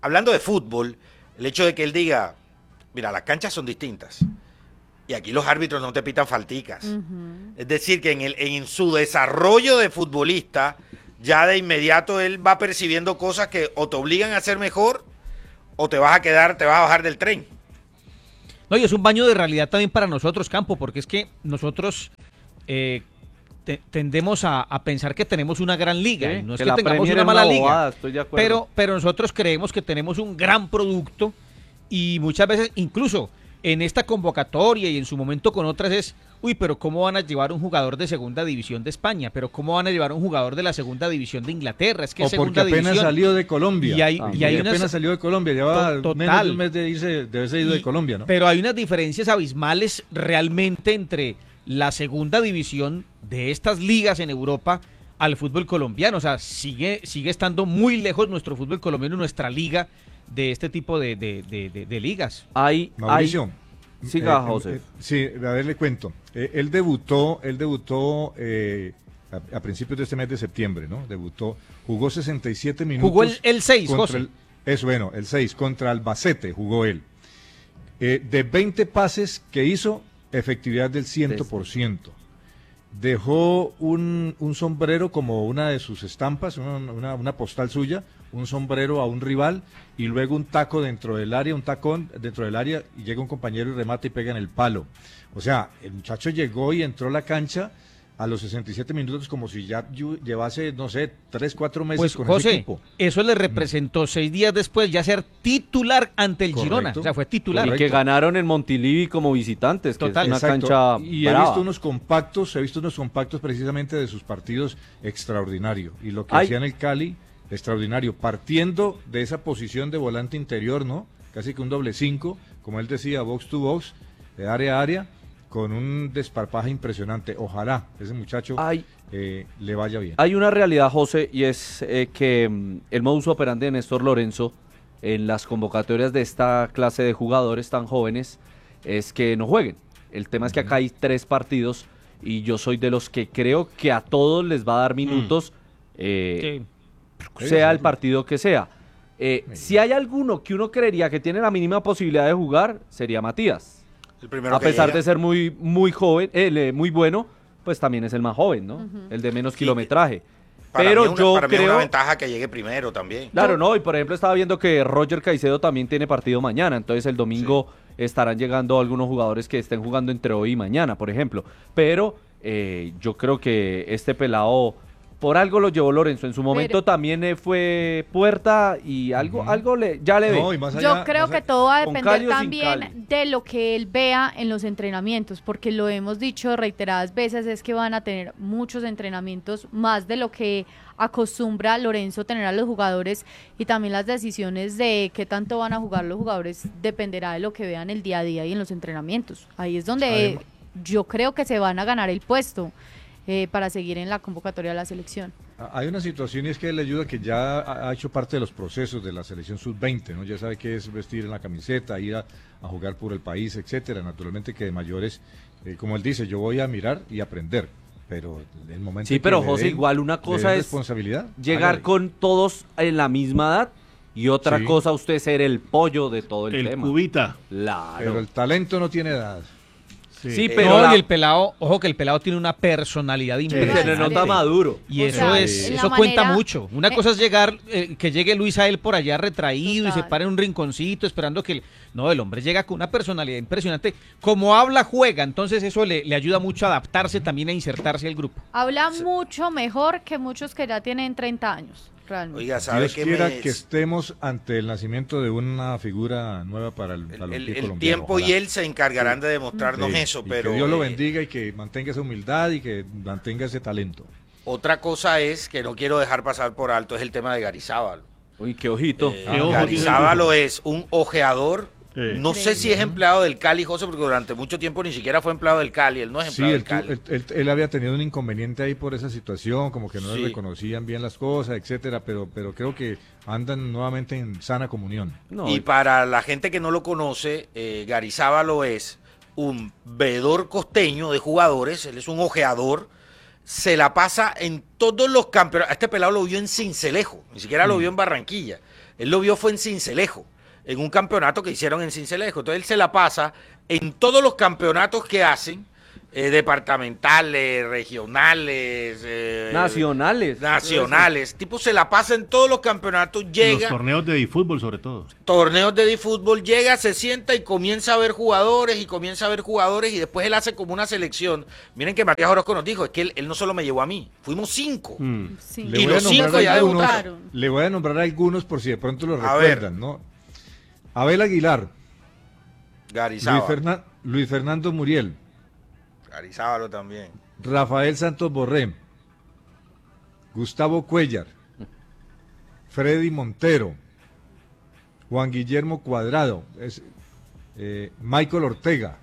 hablando de fútbol, el hecho de que él diga, mira, las canchas son distintas. Y aquí los árbitros no te pitan falticas. Uh-huh. Es decir, que en, el, en su desarrollo de futbolista, ya de inmediato él va percibiendo cosas que o te obligan a ser mejor o te vas a quedar, te vas a bajar del tren. No, y es un baño de realidad también para nosotros, Campo, porque es que nosotros eh, te, tendemos a, a pensar que tenemos una gran liga. Sí, no es que, que tengamos una mala una bobada, liga, estoy de acuerdo. Pero, pero nosotros creemos que tenemos un gran producto y muchas veces, incluso en esta convocatoria y en su momento con otras es, uy, pero ¿cómo van a llevar un jugador de segunda división de España? ¿Pero cómo van a llevar un jugador de la segunda división de Inglaterra? Es que o segunda porque apenas división, salió de Colombia. Y hay, ah, y hay apenas unas, salió de Colombia, lleva to, menos de un mes de irse, de haberse ido y, de Colombia, ¿no? Pero hay unas diferencias abismales realmente entre la segunda división de estas ligas en Europa al fútbol colombiano. O sea, sigue, sigue estando muy lejos nuestro fútbol colombiano, nuestra liga, de este tipo de, de, de, de, de ligas. Hay, Mauricio. Hay... Siga, eh, José. Eh, sí, a ver, le cuento. Eh, él debutó, él debutó eh, a, a principios de este mes de septiembre, ¿no? Debutó, jugó sesenta y siete minutos. Jugó el, el seis, José. El, eso, bueno, el seis, contra Albacete jugó él. Eh, de veinte pases que hizo, efectividad del cien por ciento. Dejó un, un sombrero como una de sus estampas, una, una, una postal suya, un sombrero a un rival y luego un taco dentro del área, un tacón dentro del área y llega un compañero y remata y pega en el palo. O sea, el muchacho llegó y entró a la cancha a los sesenta y siete minutos como si ya llevase, no sé, tres, cuatro meses pues, con José, ese equipo. Eso le representó mm. seis días después ya ser titular ante el Correcto. Girona. O sea, fue titular. Correcto. Y que ganaron en Montilivi como visitantes, que Total. Es una Exacto. cancha Y brava. he visto unos compactos, he visto unos compactos precisamente de sus partidos extraordinarios. Y lo que Ay. hacía en el Cali, extraordinario. Partiendo de esa posición de volante interior, ¿no? Casi que un doble cinco, como él decía, box to box, de área a área, con un desparpaje impresionante. Ojalá ese muchacho hay, eh, le vaya bien. Hay una realidad, José, y es eh, que mm, el modus operandi de Néstor Lorenzo en las convocatorias de esta clase de jugadores tan jóvenes es que no jueguen. El tema es que acá hay tres partidos y yo soy de los que creo que a todos les va a dar minutos, mm. eh, sí. sea el partido que sea. Eh, sí. Si hay alguno que uno creería que tiene la mínima posibilidad de jugar, sería Matías. El a pesar llega. de ser muy muy joven, eh, muy bueno, pues también es el más joven, ¿no? Uh-huh. El de menos sí. kilometraje. Para Pero mí una, yo para creo mí es una ventaja que llegue primero también. Claro, no, y por ejemplo estaba viendo que Roger Caicedo también tiene partido mañana, entonces el domingo sí. estarán llegando algunos jugadores que estén jugando entre hoy y mañana, por ejemplo. Pero eh, yo creo que este pelado, por algo lo llevó Lorenzo, en su momento Pero, también eh, fue puerta y algo uh-huh. algo le ya le no, ve. allá, yo creo que todo va a depender también de lo que él vea en los entrenamientos, porque lo hemos dicho reiteradas veces, es que van a tener muchos entrenamientos, más de lo que acostumbra Lorenzo tener a los jugadores, y también las decisiones de qué tanto van a jugar los jugadores dependerá de lo que vean el día a día y en los entrenamientos. Ahí es donde Además, yo creo que se van a ganar el puesto. Eh, para seguir en la convocatoria de la selección. Hay una situación y es que le ayuda que ya ha hecho parte de los procesos de la selección sub veinte, ¿no? Ya sabe qué es vestir en la camiseta, ir a, a jugar por el país, etcétera. Naturalmente que de mayores, eh, como él dice, yo voy a mirar y aprender, pero el momento Sí, pero José, den, igual una cosa es responsabilidad, llegar hágale. con todos en la misma edad y otra sí. cosa usted ser el pollo de todo el, el tema. El cubita. Claro. Pero el talento no tiene edad. Sí, sí, pero no, la... y el pelado, ojo que el pelado tiene una personalidad impresionante. Se le nota maduro. Y o eso sea, es, eso manera... cuenta mucho. Una cosa es llegar, eh, que llegue Luis a él por allá retraído Total. y se pare en un rinconcito esperando que... El... No, el hombre llega con una personalidad impresionante. Como habla, juega. Entonces eso le, le ayuda mucho a adaptarse también, a insertarse al grupo. Habla sí. mucho mejor que muchos que ya tienen treinta años. Realmente. Oiga, ¿sabe Dios que quiera me... que estemos ante el nacimiento de una figura nueva para el balompié el, el, colombiano. El tiempo ojalá. y él se encargarán de demostrarnos sí, eso, pero... Que Dios lo bendiga y que mantenga esa humildad y que mantenga ese talento. Otra cosa es, que no quiero dejar pasar por alto, es el tema de Garizábalo. Uy, qué ojito. Eh, ¿Qué ojo Garizábalo es un ojeador. Sí. No sí. sé si es empleado del Cali, José, porque durante mucho tiempo ni siquiera fue empleado del Cali, él no es empleado sí, del Cali. Él, él, él había tenido un inconveniente ahí por esa situación, como que no sí. le reconocían bien las cosas, etcétera, pero, pero creo que andan nuevamente en sana comunión. No, y para la gente que no lo conoce, eh, Garizábalo es un veedor costeño de jugadores, él es un ojeador, se la pasa en todos los campeonatos. Este pelado lo vio en Cincelejo, ni siquiera mm. lo vio en Barranquilla. Él lo vio fue en Sincelejo, en un campeonato que hicieron en Sincelejo. Entonces él se la pasa en todos los campeonatos que hacen, eh, departamentales, regionales, eh, nacionales. Nacionales. Tipo se la pasa en todos los campeonatos, llega. Los torneos de difútbol sobre todo. Torneos de difútbol, llega, se sienta y comienza a ver jugadores y comienza a ver jugadores y después él hace como una selección. Miren que Matías Orozco nos dijo, es que él, él no solo me llevó a mí, fuimos cinco. Mm. Sí. Le Y voy a los nombrar cinco ya algunos, debutaron. Le voy a nombrar algunos por si de pronto lo A recuerdan, ver. ¿no? Abel Aguilar, Gary Luis, Sábalo. Fernan- Luis Fernando Muriel, Gary Sábalo también. Rafael Santos Borré, Gustavo Cuellar, Freddy Montero, Juan Guillermo Cuadrado, es, eh, Michael Ortega.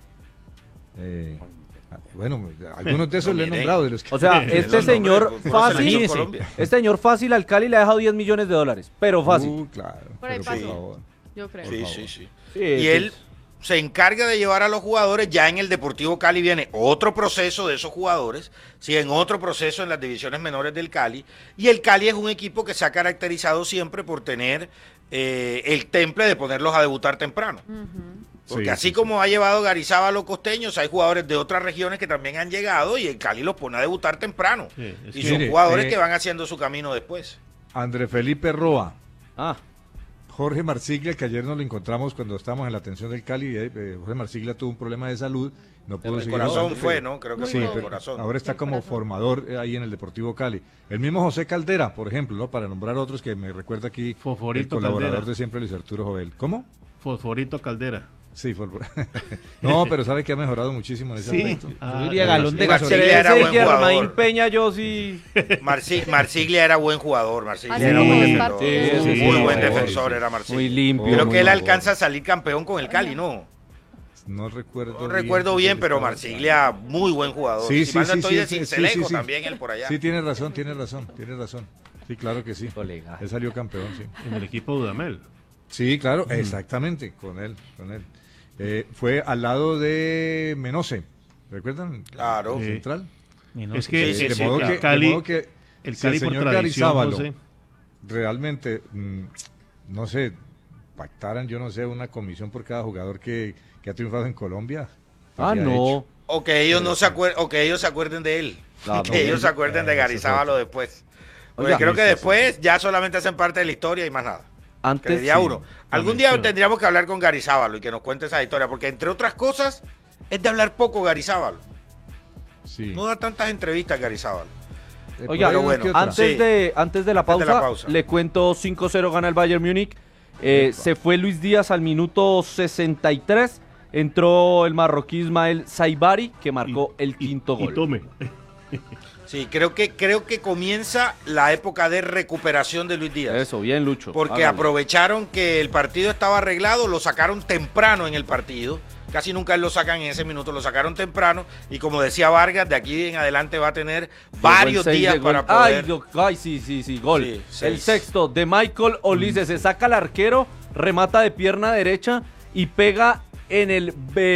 Eh, bueno, algunos de esos No, le he miren. nombrado. De los que... O sea, Eh, este los señor nombres, por- por fácil, selección Colombia. este señor fácil al Cali le ha dejado diez millones de dólares, pero fácil. Uh, claro, Por ahí pero por pasó. favor. Yo creo. Sí, sí, sí. Sí, Y sí. él se encarga de llevar a los jugadores. Ya en el Deportivo Cali viene otro proceso de esos jugadores, siguen otro proceso en las divisiones menores del Cali, y el Cali es un equipo que se ha caracterizado siempre por tener eh, el temple de ponerlos a debutar temprano. Porque Sí, así sí, como ha llevado Garizaba a los costeños, hay jugadores de otras regiones que también han llegado y el Cali los pone a debutar temprano. Sí, es y que- son Mire, jugadores eh, que van haciendo su camino después. André Felipe Roa, Ah, Jorge Marsiglia, que ayer nos lo encontramos cuando estábamos en la atención del Cali. eh, Jorge Marsiglia tuvo un problema de salud, no pudo El seguir corazón jugando, fue, pero- ¿no? Creo que Sí, fue el pero corazón. ahora está El como corazón. formador eh, ahí en el Deportivo Cali. El mismo José Caldera, por ejemplo, ¿no? Para nombrar otros que me recuerda aquí Fosforito el colaborador Caldera. de siempre, Luis Arturo Jovel. ¿Cómo? Fosforito Caldera. Sí, fue... no, pero sabe que ha mejorado muchísimo en ese Sí. aspecto. Ah, Yo diría galón de Marsiglia gasolina. era buen Germain jugador. Peña, yo sí. Marci- Marsiglia era buen jugador, Marsiglia Así era como buen los defensor. partidos. Sí, sí, muy sí, buen sí, defensor sí. era Marsiglia. Muy limpio. Creo muy que él buen alcanza a salir campeón con el Cali, ¿no? No recuerdo No recuerdo bien, pero Marsiglia, muy buen jugador. Sí, si sí, mal no sí, estoy sí, de sí, Sincelejo sí, sí. también, él por allá. Sí, tiene razón, tiene razón, tiene razón. Sí, claro que sí. Colega. Él salió campeón, sí. En el equipo Dudamel. Sí, claro, exactamente, con él, con él. Eh, fue al lado de Menose, ¿recuerdan? Claro. El Sí. Central. Es que, Sí, es sí, que sí, el claro. Cali, de modo que el si Cali el por señor tradición, Garizábalo José. realmente, mm, no sé, pactaran, yo no sé, una comisión por cada jugador que, que ha triunfado en Colombia. Ah, habría no. hecho. O que ellos no se acuerden, o que ellos se acuerden de él. Claro. que ellos se acuerden de Eso es Garizábalo después. Porque Oiga, creo que sí, sí, después ya solamente hacen parte de la historia y más nada. Antes, Creería sí. uno. Algún día mención. tendríamos que hablar con Garizábalo y que nos cuente esa historia, porque entre otras cosas es de hablar poco Garizábalo. Sí. No da tantas entrevistas Garizábalo. Eh, Oiga, por ahí una bueno, que otra. Antes, Sí. de, antes de la Antes pausa, de la pausa. le cuento cinco cero gana el Bayern Múnich. Eh, se fue Luis Díaz al minuto sesenta y tres. Entró el marroquí Ismael Saibari, que marcó el quinto Y gol. tome. Sí, creo que, creo que comienza la época de recuperación de Luis Díaz. Eso, bien, Lucho. Porque Hágale. aprovecharon que el partido estaba arreglado, lo sacaron temprano en el partido. Casi nunca lo sacan en ese minuto, lo sacaron temprano. Y como decía Vargas, de aquí en adelante va a tener varios Llegó el seis días de gol. para poder. Ay, Dios, ay, sí, sí, sí, gol. Sí, el seis. sexto de Michael Olise. Se saca al arquero, remata de pierna derecha y pega en el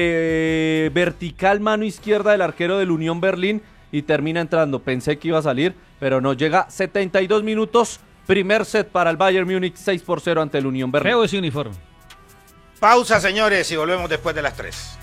ve- vertical mano izquierda del arquero del Unión Berlín y termina entrando. Pensé que iba a salir, pero no. Llega setenta y dos minutos. Primer set para el Bayern Múnich, seis por cero ante el Unión Berlín. Feo ese uniforme. Pausa, señores, y volvemos después de las tres.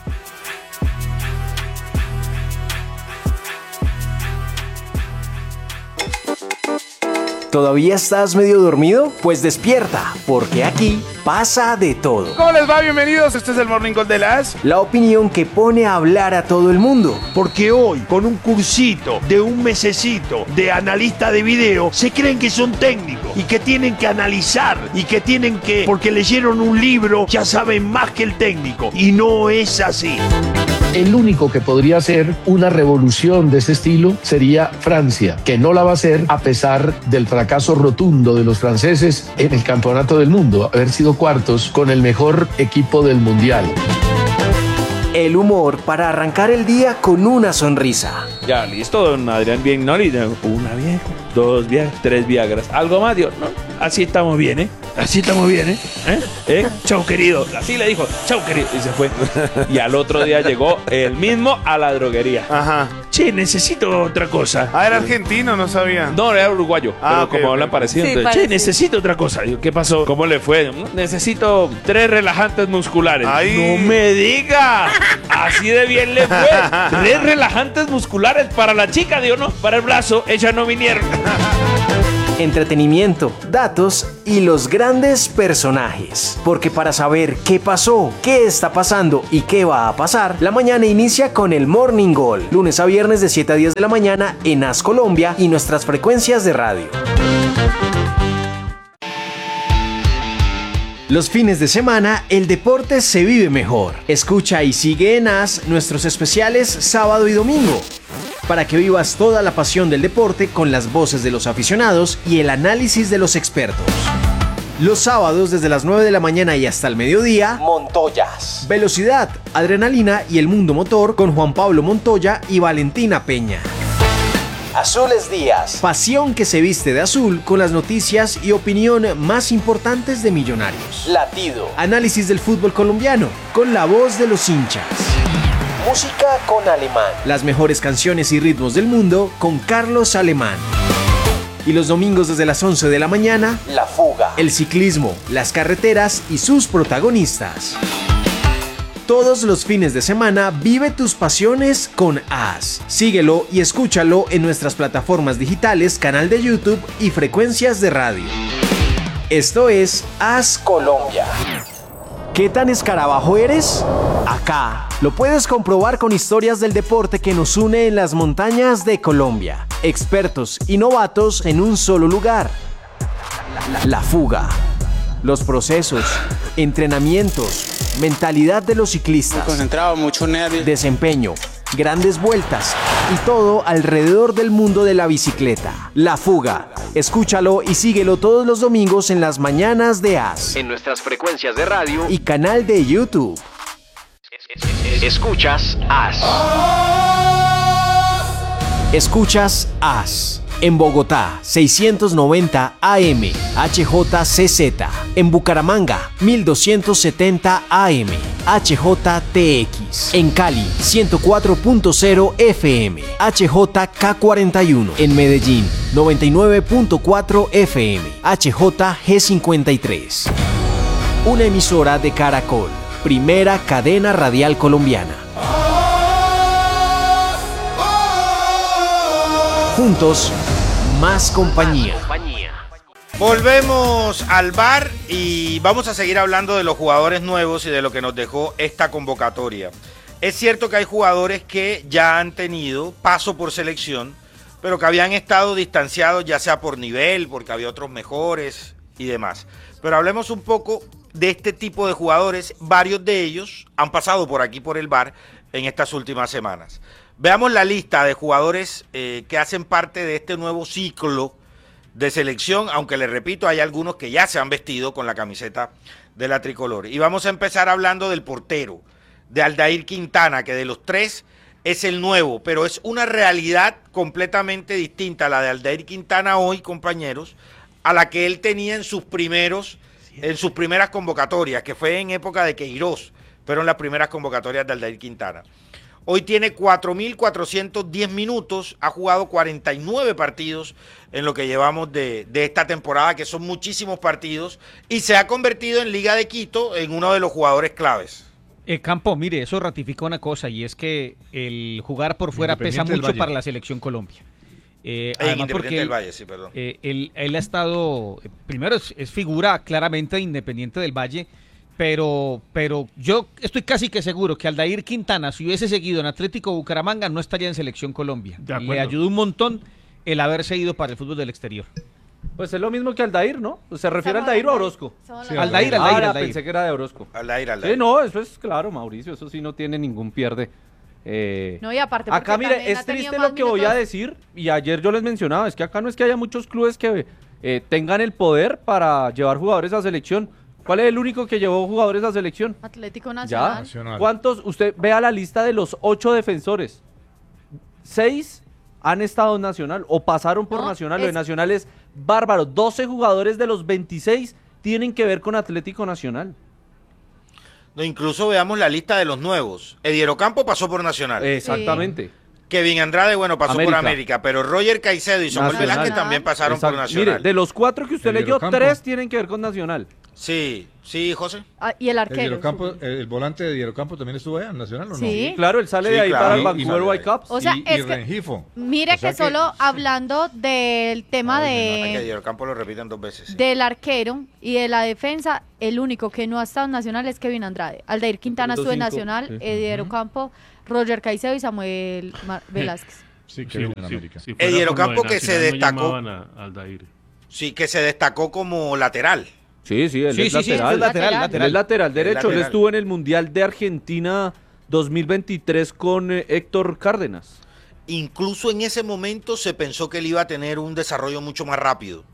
¿Todavía estás medio dormido? Pues despierta, porque aquí pasa de todo. ¿Cómo les va? Bienvenidos, este es el Morning Call de las... La opinión que pone a hablar a todo el mundo. Porque hoy, con un cursito de un mesecito de analista de video, se creen que son técnicos y que tienen que analizar y que tienen que, porque leyeron un libro, ya saben más que el técnico. Y no es así. El único que podría hacer una revolución de ese estilo sería Francia, que no la va a hacer a pesar del fracaso rotundo de los franceses en el campeonato del mundo, haber sido cuartos con el mejor equipo del mundial. El humor para arrancar el día con una sonrisa. Ya, listo, don Adrián, bien, no, una Viagra, dos Viagra, tres Viagras, algo más, Dios, no, así estamos bien, ¿eh? así estamos bien, ¿eh? ¿Eh? ¿Eh? Chau, querido. Así le dijo, chau, querido. Y se fue. Y al otro día llegó el mismo a la droguería. Ajá. Che, necesito otra cosa. Ah, era argentino, no sabía. No, era uruguayo. Ah, pero ok, como ok. hablan parecido. Sí, entonces, Che, parecido. necesito otra cosa. Digo, ¿qué pasó? ¿Cómo le fue? Necesito tres relajantes musculares. Ay. No me diga. Así de bien le fue. Tres relajantes musculares para la chica, digo, no, para el brazo. Ellas no vinieron. Entretenimiento, datos y los grandes personajes. Porque para saber qué pasó, qué está pasando y qué va a pasar, la mañana inicia con el Morning Goal. Lunes a viernes de siete a diez de la mañana en As Colombia y nuestras frecuencias de radio. Los fines de semana, el deporte se vive mejor. Escucha y sigue en As nuestros especiales sábado y domingo, para que vivas toda la pasión del deporte con las voces de los aficionados y el análisis de los expertos. Los sábados desde las nueve de la mañana y hasta el mediodía, Montoyas. Velocidad, adrenalina y el mundo motor con Juan Pablo Montoya y Valentina Peña. Azules Días. Pasión que se viste de azul con las noticias y opinión más importantes de Millonarios. Latido. Análisis del fútbol colombiano con la voz de los hinchas. Música con Alemán. Las mejores canciones y ritmos del mundo con Carlos Alemán. Y los domingos desde las once de la mañana, La Fuga. El ciclismo, las carreteras y sus protagonistas. Todos los fines de semana vive tus pasiones con As. Síguelo y escúchalo en nuestras plataformas digitales, canal de YouTube y frecuencias de radio. Esto es As Colombia. ¿Qué tan escarabajo eres? Acá lo puedes comprobar con historias del deporte que nos une en las montañas de Colombia. Expertos y novatos en un solo lugar. La fuga. Los procesos, entrenamientos, mentalidad de los ciclistas. Muy concentrado, mucho nervio. Desempeño, grandes vueltas y todo alrededor del mundo de la bicicleta. La Fuga. Escúchalo y síguelo todos los domingos en las mañanas de As. En nuestras frecuencias de radio y canal de YouTube. Escuchas As. Escuchas As. En Bogotá, seiscientos noventa A M, H J C Z. En Bucaramanga, mil doscientos setenta A M, H J T X. En Cali, ciento cuatro punto cero F M, H J K cuarenta y uno. En Medellín, noventa y nueve punto cuatro F M, H J G cincuenta y tres. Una emisora de Caracol, primera cadena radial colombiana. Juntos, más compañía. Volvemos al bar y vamos a seguir hablando de los jugadores nuevos y de lo que nos dejó esta convocatoria. Es cierto que hay jugadores que ya han tenido paso por selección, pero que habían estado distanciados ya sea por nivel, porque había otros mejores y demás. Pero hablemos un poco de este tipo de jugadores. Varios de ellos han pasado por aquí por el bar en estas últimas semanas. Veamos la lista de jugadores eh, que hacen parte de este nuevo ciclo de selección, aunque les repito, hay algunos que ya se han vestido con la camiseta de la tricolor. Y vamos a empezar hablando del portero, de Aldair Quintana, que de los tres es el nuevo, pero es una realidad completamente distinta la de Aldair Quintana hoy, compañeros, a la que él tenía en sus primeros, en sus primeras convocatorias, que fue en época de Queiroz, pero en las primeras convocatorias de Aldair Quintana. Hoy tiene cuatro mil cuatrocientos diez minutos, ha jugado cuarenta y nueve partidos en lo que llevamos de, de esta temporada, que son muchísimos partidos, y se ha convertido en Liga de Quito en uno de los jugadores claves. El Campo, mire, eso ratifica una cosa, y es que el jugar por fuera pesa mucho para la selección Colombia. Eh, Ay, además porque del él, Valle, sí, perdón. Eh, él, él ha estado, primero es, es figura claramente de Independiente del Valle, Pero, pero yo estoy casi que seguro que Aldair Quintana, si hubiese seguido en Atlético Bucaramanga, no estaría en Selección Colombia. Le ayudó un montón el haberse ido para el fútbol del exterior. Pues es lo mismo que Aldair, ¿no? ¿Se refiere a Aldair o a Orozco? Sí, Aldair, Aldair, ah, Aldair. Pensé que era de Orozco. Aldair, Aldair. Sí, no, eso es claro, Mauricio, eso sí no tiene ningún pierde. Eh, no, y aparte acá, mire, es triste lo que voy a decir, y ayer yo les mencionaba, es que acá no es que haya muchos clubes que eh, tengan el poder para llevar jugadores a selección. ¿Cuál es el único que llevó jugadores a selección? Atlético Nacional. ¿Ya? ¿Cuántos? Usted vea la lista de los ocho defensores. Seis han estado en Nacional o pasaron por No, Nacional. es... Lo de Nacional es bárbaro. doce jugadores de los veintiséis tienen que ver con Atlético Nacional. No, incluso veamos la lista de los nuevos. Edier Ocampo pasó por Nacional. Exactamente. Sí. Kevin Andrade, bueno, pasó América. por América, pero Roger Caicedo y Samuel Nacional. Velázquez también pasaron Exacto. por Nacional. Mire, de los cuatro que usted Edier leyó, Ocampo. tres tienen que ver con Nacional. Sí, sí, José. Ah, y el El, arquero. Diego Campo, el, el volante de Diego Campo también estuvo allá en Nacional, ¿o no? Sí. Claro, él sale Sí, de ahí claro. para el Y- Vancouver y- Whitecaps. O sea, y, es y que- Rengifo. Mire O sea que solo hablando del tema Que de Edier Ocampo lo repiten dos veces. sí. del arquero y de la defensa, el único que no ha estado en Nacional es Kevin Andrade. Aldair Quintana Los estuvo en cinco, Nacional, sí. Edier Ocampo, Roger Caicedo y Samuel Mar- Velázquez. Sí, Sí, Kevin en sí, América. si fuera Edier por lo de Ocampo que se Nacional, no destacó. llamaban a- a Aldair. Sí, que se destacó como lateral. Sí, sí, él Sí, es sí, sí, lateral. es lateral, Él lateral. es lateral derecho. Él lateral. estuvo en el Mundial de Argentina dos mil veintitrés con eh, Héctor Cárdenas. Incluso en ese momento se pensó que él iba a tener un desarrollo mucho más rápido.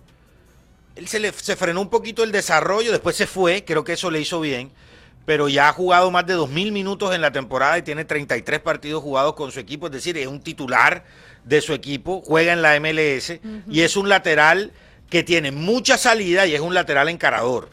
Él se le se frenó un poquito el desarrollo, después se fue, creo que eso le hizo bien, pero ya ha jugado más de dos mil minutos en la temporada y tiene treinta y tres partidos jugados con su equipo, es decir, es un titular de su equipo, juega en la M L S Ujú. y es un lateral que tiene mucha salida y es un lateral encarador.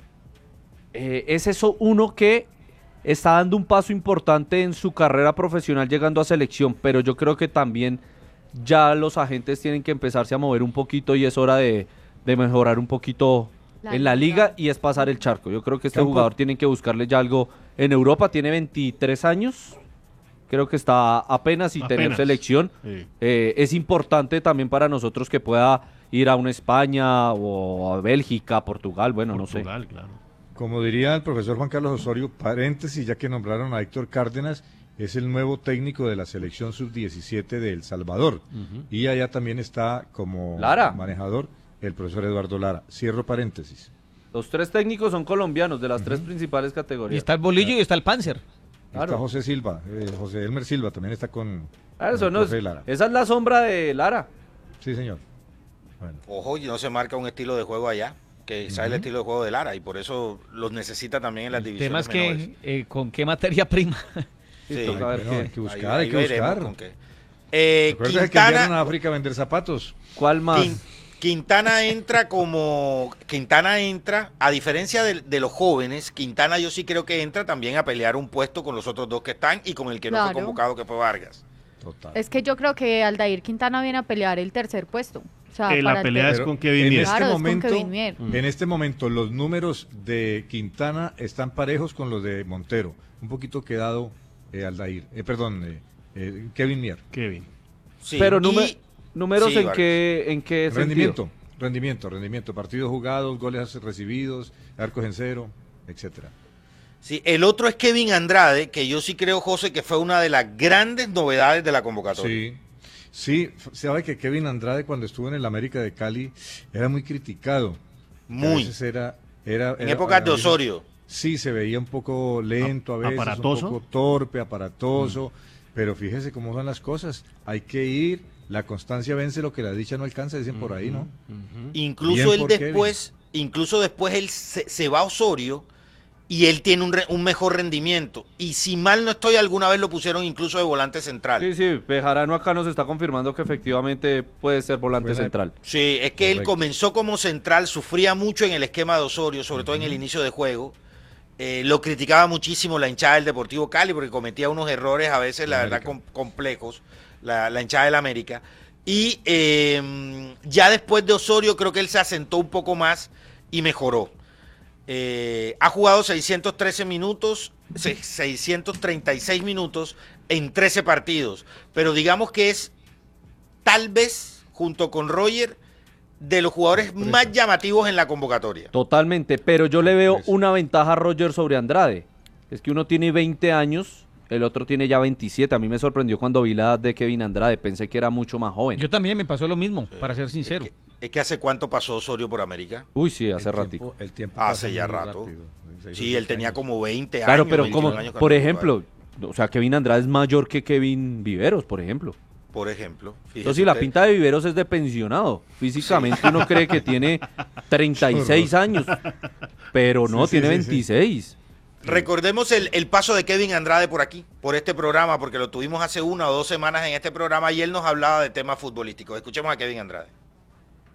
Eh, es eso uno que está dando un paso importante en su carrera profesional llegando a selección, pero yo creo que también ya los agentes tienen que empezarse a mover un poquito y es hora de, de mejorar un poquito La en la liga. liga y es pasar el charco. Yo creo que este Campo. jugador tiene que buscarle ya algo en Europa, tiene veintitrés años, creo que está apenas y tener Apenas. selección. Sí. Eh, es importante también para nosotros que pueda ir a una España o a Bélgica, Portugal, bueno, no sé. Portugal, claro. Como diría el profesor Juan Carlos Osorio, paréntesis, ya que nombraron a Héctor Cárdenas, es el nuevo técnico de la selección sub diecisiete de El Salvador. Ujú. Y allá también está como Lara. manejador el profesor Eduardo Lara. Cierro paréntesis. Los tres técnicos son colombianos de las tres principales Y categorías. está el bolillo y está el Panzer. Está Claro. José Silva, eh, José Elmer Silva también está con, Ah, con eso el no es- profe Lara. esa es la sombra de Lara. Sí, señor. Bueno. Ojo, y no se marca un estilo de juego allá, que sabe el estilo de juego de Lara y por eso los necesita también en las El tema divisiones es menores. que eh, con qué materia prima. Sí. toca ver Bueno, qué- hay que buscar, Ahí- hay ahí que veremos buscar. con qué. Eh, Recuerda que enviaron Quintana, a África a vender zapatos. ¿Cuál más? Quin- Quintana entra como Quintana entra, a diferencia de, de los jóvenes, Quintana yo sí creo que entra también a pelear un puesto con los otros dos que están y con el que no fue Claro. convocado, que fue Vargas. Total. Es que yo creo que Aldair Quintana viene a pelear el tercer puesto. O sea, Eh, la para el pelea ter- es Pero con Kevin en Mier. este Claro, es con momento, Kevin Mier. en este momento los números de Quintana están parejos con los de Montero. Un poquito quedado eh, Aldair, eh, perdón, eh, eh, Kevin Mier. Kevin. Sí, Pero y- nume- números sí, en Vargas. qué, en qué sentido? Rendimiento, rendimiento, rendimiento, partidos jugados, goles recibidos, arcos en cero, etcétera. Sí, el otro es Kevin Andrade, que yo sí creo, José, que fue una de las grandes novedades de la convocatoria. Sí, sí, f- sabe que Kevin Andrade cuando estuvo en el América de Cali era muy criticado. A Muy. veces era, era, En era- épocas de a veces- Osorio. Sí, se veía un poco lento a veces, aparatoso. un poco torpe, aparatoso, pero fíjese cómo son las cosas. Hay que ir, la constancia vence lo que la dicha no alcanza, dicen por ahí, ¿no? Ujú. Incluso Bien él por después, incluso después él se, se va a Osorio y él tiene un, re- un mejor rendimiento. Y si mal no estoy, alguna vez lo pusieron incluso de volante central. Sí, sí, Bejarano acá nos está confirmando que efectivamente puede ser volante Buena- central. Sí, es que él Correcto. comenzó como central, sufría mucho en el esquema de Osorio, sobre todo en el inicio de juego. Eh, lo criticaba muchísimo la hinchada del Deportivo Cali porque cometía unos errores a veces, la verdad, com- complejos, la, la hinchada del América. Y eh, ya después de Osorio creo que él se asentó un poco más y mejoró. Eh, ha jugado seiscientos trece minutos, se- seiscientos treinta y seis minutos en trece partidos, pero digamos que es tal vez, junto con Roger, de los jugadores más llamativos en la convocatoria. Totalmente, pero yo le veo Eso. una ventaja a Roger sobre Andrade. Es que uno tiene veinte años, el otro tiene ya veintisiete. A mí me sorprendió cuando vi la edad de Kevin Andrade, pensé que era mucho más joven. Yo también me pasó lo mismo, para ser sincero. Es que, es que hace cuánto pasó Osorio por América. Uy, sí, hace El ratito. tiempo- el tiempo Hace pasa ya muy rato. rápido. Seis, Sí, ocho él tenía años. como veinte Claro, años. pero veintiún como, años cuando por jugaba. ejemplo, o sea, Kevin Andrade es mayor que Kevin Viveros, por ejemplo. Por ejemplo. fíjese Entonces, si la usted. pinta de Viveros es de pensionado. Físicamente uno cree que tiene treinta y seis años, pero no, Sí, sí, tiene sí, sí. veintiséis. Recordemos el, el paso de Kevin Andrade por aquí, por este programa, porque lo tuvimos hace una o dos semanas en este programa y él nos hablaba de temas futbolísticos. Escuchemos a Kevin Andrade.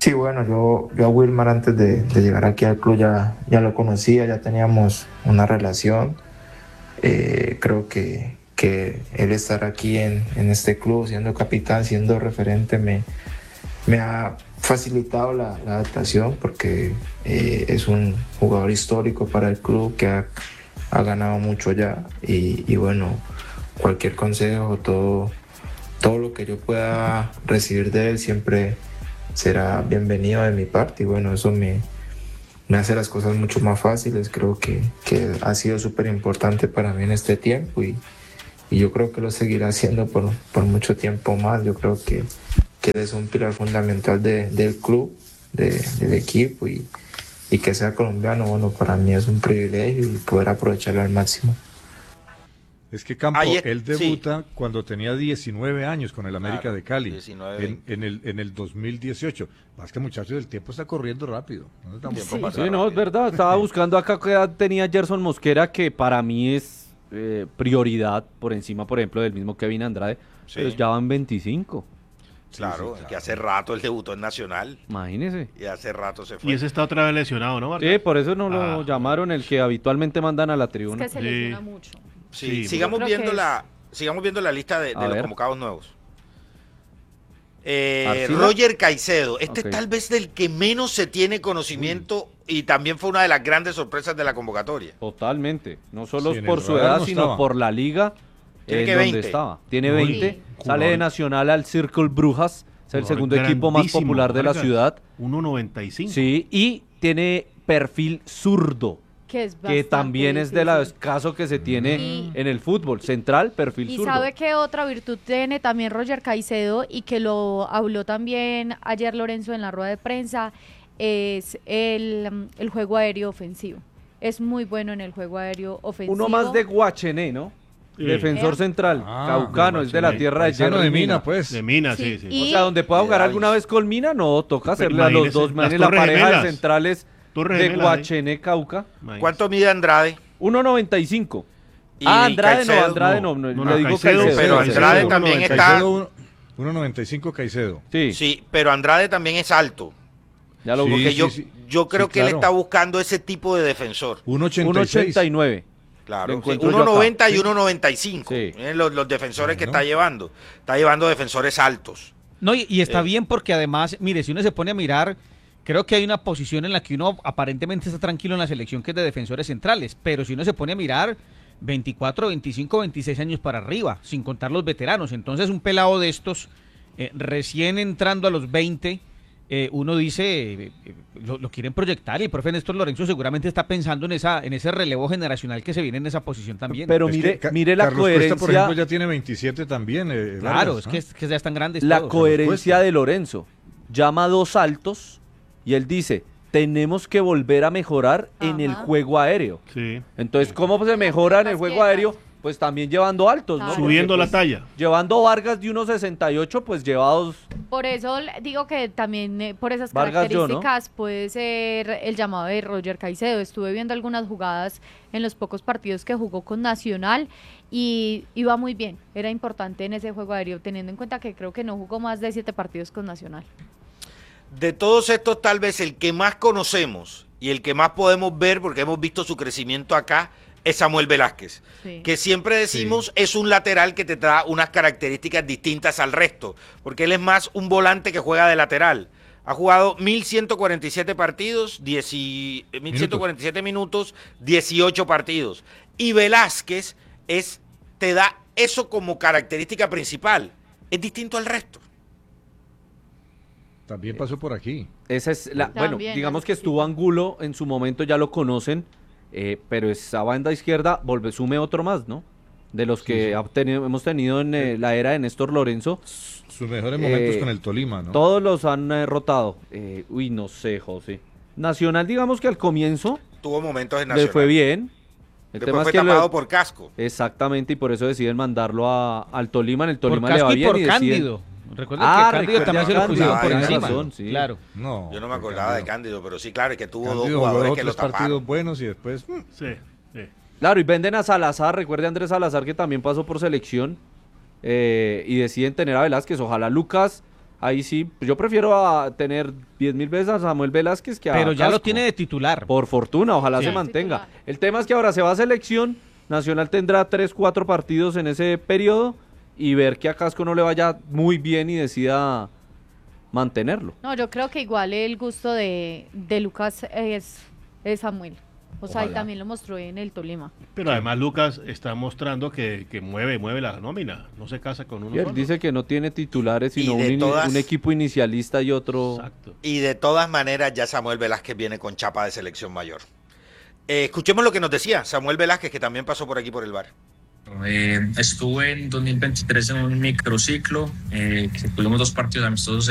Sí, bueno, yo, yo a Wilmar antes de, de llegar aquí al club ya, ya lo conocía, ya teníamos una relación. Eh, creo que, que él estar aquí en, en este club, siendo capitán, siendo referente, me, me ha facilitado la, la adaptación porque eh, es un jugador histórico para el club que ha, ha ganado mucho ya y, y bueno, cualquier consejo, todo, todo lo que yo pueda recibir de él siempre será bienvenido de mi parte y bueno, eso me, me hace las cosas mucho más fáciles. Creo que, que ha sido súper importante para mí en este tiempo y, y yo creo que lo seguirá haciendo por, por mucho tiempo más. Yo creo que, que es un pilar fundamental de, del club, de, del equipo y, y que sea colombiano, bueno, para mí es un privilegio y poder aprovecharlo al máximo. Es que Campo, Ahí es- él debuta sí. cuando tenía diecinueve años con el América Claro, de Cali, diecinueve, en, en el, en el dos mil dieciocho. Más que muchachos, el tiempo está corriendo rápido. No estamos Tiempo pasando. pasa Sí, no, es verdad. Estaba buscando acá qué edad tenía Gerson Mosquera, que para mí es eh, prioridad por encima, por ejemplo, del mismo Kevin Andrade. Sí. Pero ya van veinticinco. Claro, sí, claro. que hace rato él debutó en Nacional Imagínese. y hace rato se fue. Y ese está otra vez lesionado, ¿no, Vargas? Sí, por eso no lo Ah. llamaron el que habitualmente mandan a la Es tribuna. que se Sí. lesiona mucho. Sí, Sí, sigamos yo creo viendo que la sigamos viendo la lista de, A de los ver. convocados nuevos. Eh, ¿Arcila? Roger Caicedo, este Ok. es tal vez del que menos se tiene conocimiento y también fue una de las grandes sorpresas de la convocatoria. Totalmente. No solo Sí, en por el su radar edad, no sino estaba. por la liga Tiene en que donde veinte. estaba. Tiene Uy, veinte. sí. Sale de Nacional al Circle Brujas. Es el Jugador segundo equipo más grandísimo, popular de la Vargas. ciudad. uno noventa y cinco. Sí, y tiene perfil zurdo, Que, es que bastante también es de lo difícil. escaso que se tiene Y- en el fútbol. Central, perfil Y zurdo. sabe que otra virtud tiene también Roger Caicedo y que lo habló también ayer Lorenzo en la rueda de prensa, es el, mm, el juego aéreo ofensivo. Es muy bueno en el juego aéreo ofensivo. Uno más de Guachené, ¿no? Sí. Defensor Eh. central, Ah, caucano, de es de la Guachené. tierra de Paisano Jerry de Mina, Mina. pues. De Mina, sí, Sí, sí. y- O sea, donde pueda jugar de alguna Davis. vez con Mina, no, toca hacerle a los imagínese, dos las manes la Torres pareja Gemelas. de centrales Torres de Gemelas ahí. Guachené, Cauca. Imagínese. ¿Cuánto mide Andrade? uno noventa y cinco. Y Ah, Andrade no, Caicedo, Andrade no. no, no, No, le no, digo Caicedo, Caicedo. pero Caicedo. Andrade uno también noventa y está- Caicedo, uno noventa y cinco Caicedo. Sí, Sí, pero Andrade también es alto. ya lo Sí, Porque busqué. yo, sí. yo creo Sí, que él claro. está buscando ese tipo de defensor. uno ochenta uno y seis. ochenta y nueve. Lo Claro, encuentro yo uno acá. noventa y Sí. uno noventa y cinco. Sí. Miren los, los defensores que Bueno. está llevando. Está llevando defensores altos. No, y, y está Eh. bien porque además, mire, si uno se pone a mirar, creo que hay una posición en la que uno aparentemente está tranquilo en la selección que es de defensores centrales, pero si uno se pone a mirar, veinticuatro, veinticinco, veintiséis años para arriba, sin contar los veteranos. Entonces un pelado de estos, eh, recién entrando a los veinte, eh, uno dice, eh, eh, lo, lo quieren proyectar y el profe Néstor Lorenzo seguramente está pensando en esa en ese relevo generacional que se viene en esa posición también. Pero Es que mire, Ca- mire la Carlos Cuesta, coherencia. por ejemplo, ya tiene veintisiete también. eh, claro, Vargas, es ¿no? que, es que ya están grandes La todos. coherencia Cuesta. de Lorenzo. Llama a dos altos y él dice, tenemos que volver a mejorar en el Ajá. juego aéreo. Sí. Entonces, ¿cómo se mejora en el Las juego piernas. aéreo? Pues también llevando altos, ¿no? Claro. Porque, Subiendo la pues, talla. Llevando Vargas de uno sesenta y ocho, pues llevados. Por eso le digo que también eh, por esas Vargas yo, ¿no? características puede ser el llamado de Roger Caicedo. Estuve viendo algunas jugadas en los pocos partidos que jugó con Nacional y iba muy bien. Era importante en ese juego aéreo, teniendo en cuenta que creo que no jugó más de siete partidos con Nacional. De todos estos, tal vez el que más conocemos y el que más podemos ver, porque hemos visto su crecimiento acá, es Samuel Velázquez, Sí. que siempre decimos es un lateral que te da unas características distintas al resto, porque él es más un volante que juega de lateral. Ha jugado mil ciento cuarenta y siete partidos, diez y- mil ciento cuarenta y siete minutos, dieciocho partidos. Y Velázquez es, te da eso como característica principal. Es distinto al resto. También pasó por aquí. Esa es la, bueno, También, digamos eso que sí. estuvo Angulo, en su momento ya lo conocen, eh, pero esa banda izquierda, volve, sume otro más, ¿no? De los que sí. ha tenido- hemos tenido en eh, la era de Néstor Lorenzo. Sus mejores momentos Eh, con el Tolima, ¿no? Todos los han eh, rotado. Eh, uy, no sé, José. Nacional, digamos que al comienzo Tuvo momentos en le Nacional. fue bien. El Después tema fue es que lo- tapado por Casco. Exactamente, y por eso deciden mandarlo a- al Tolima. En el Por Tolima le va Casco y bien. por y deciden- Cándido. Recuerden Ah, que Cándido recuerda también se lo Cándido, pusieron por tienes encima. razón, sí. Claro. No. Yo no me por acordaba de Cándido. Cándido, pero sí, claro, es que tuvo Cándido dos jugó jugadores que otros lo taparon. partidos buenos y después... mm, Sí, sí. Claro, y venden a Salazar, recuerde a Andrés Salazar que también pasó por selección, eh, y deciden tener a Velázquez. Ojalá Lucas ahí sí, yo prefiero a tener diez mil veces a Samuel Velázquez que a Pero ya Casco. lo tiene de titular. Por fortuna, ojalá Sí. se mantenga. El tema es que ahora se va a selección, Nacional tendrá tres, cuatro partidos en ese periodo y ver que a Casco no le vaya muy bien y decida mantenerlo. No, yo creo que igual el gusto de, de Lucas es, es Samuel. O sea, y Ojalá. también lo mostró en el Tolima. Pero además Lucas está mostrando que, que mueve, mueve la nómina, no se casa con uno Y él solo. dice que no tiene titulares, sino Y de un, ini- todas- un equipo inicialista y otro... Y de todas maneras ya Samuel Velázquez viene con chapa de selección mayor. Eh, escuchemos lo que nos decía Samuel Velázquez, que también pasó por aquí por el bar. Eh, estuve en dos mil veintitrés en un microciclo, eh, que tuvimos dos partidos amistosos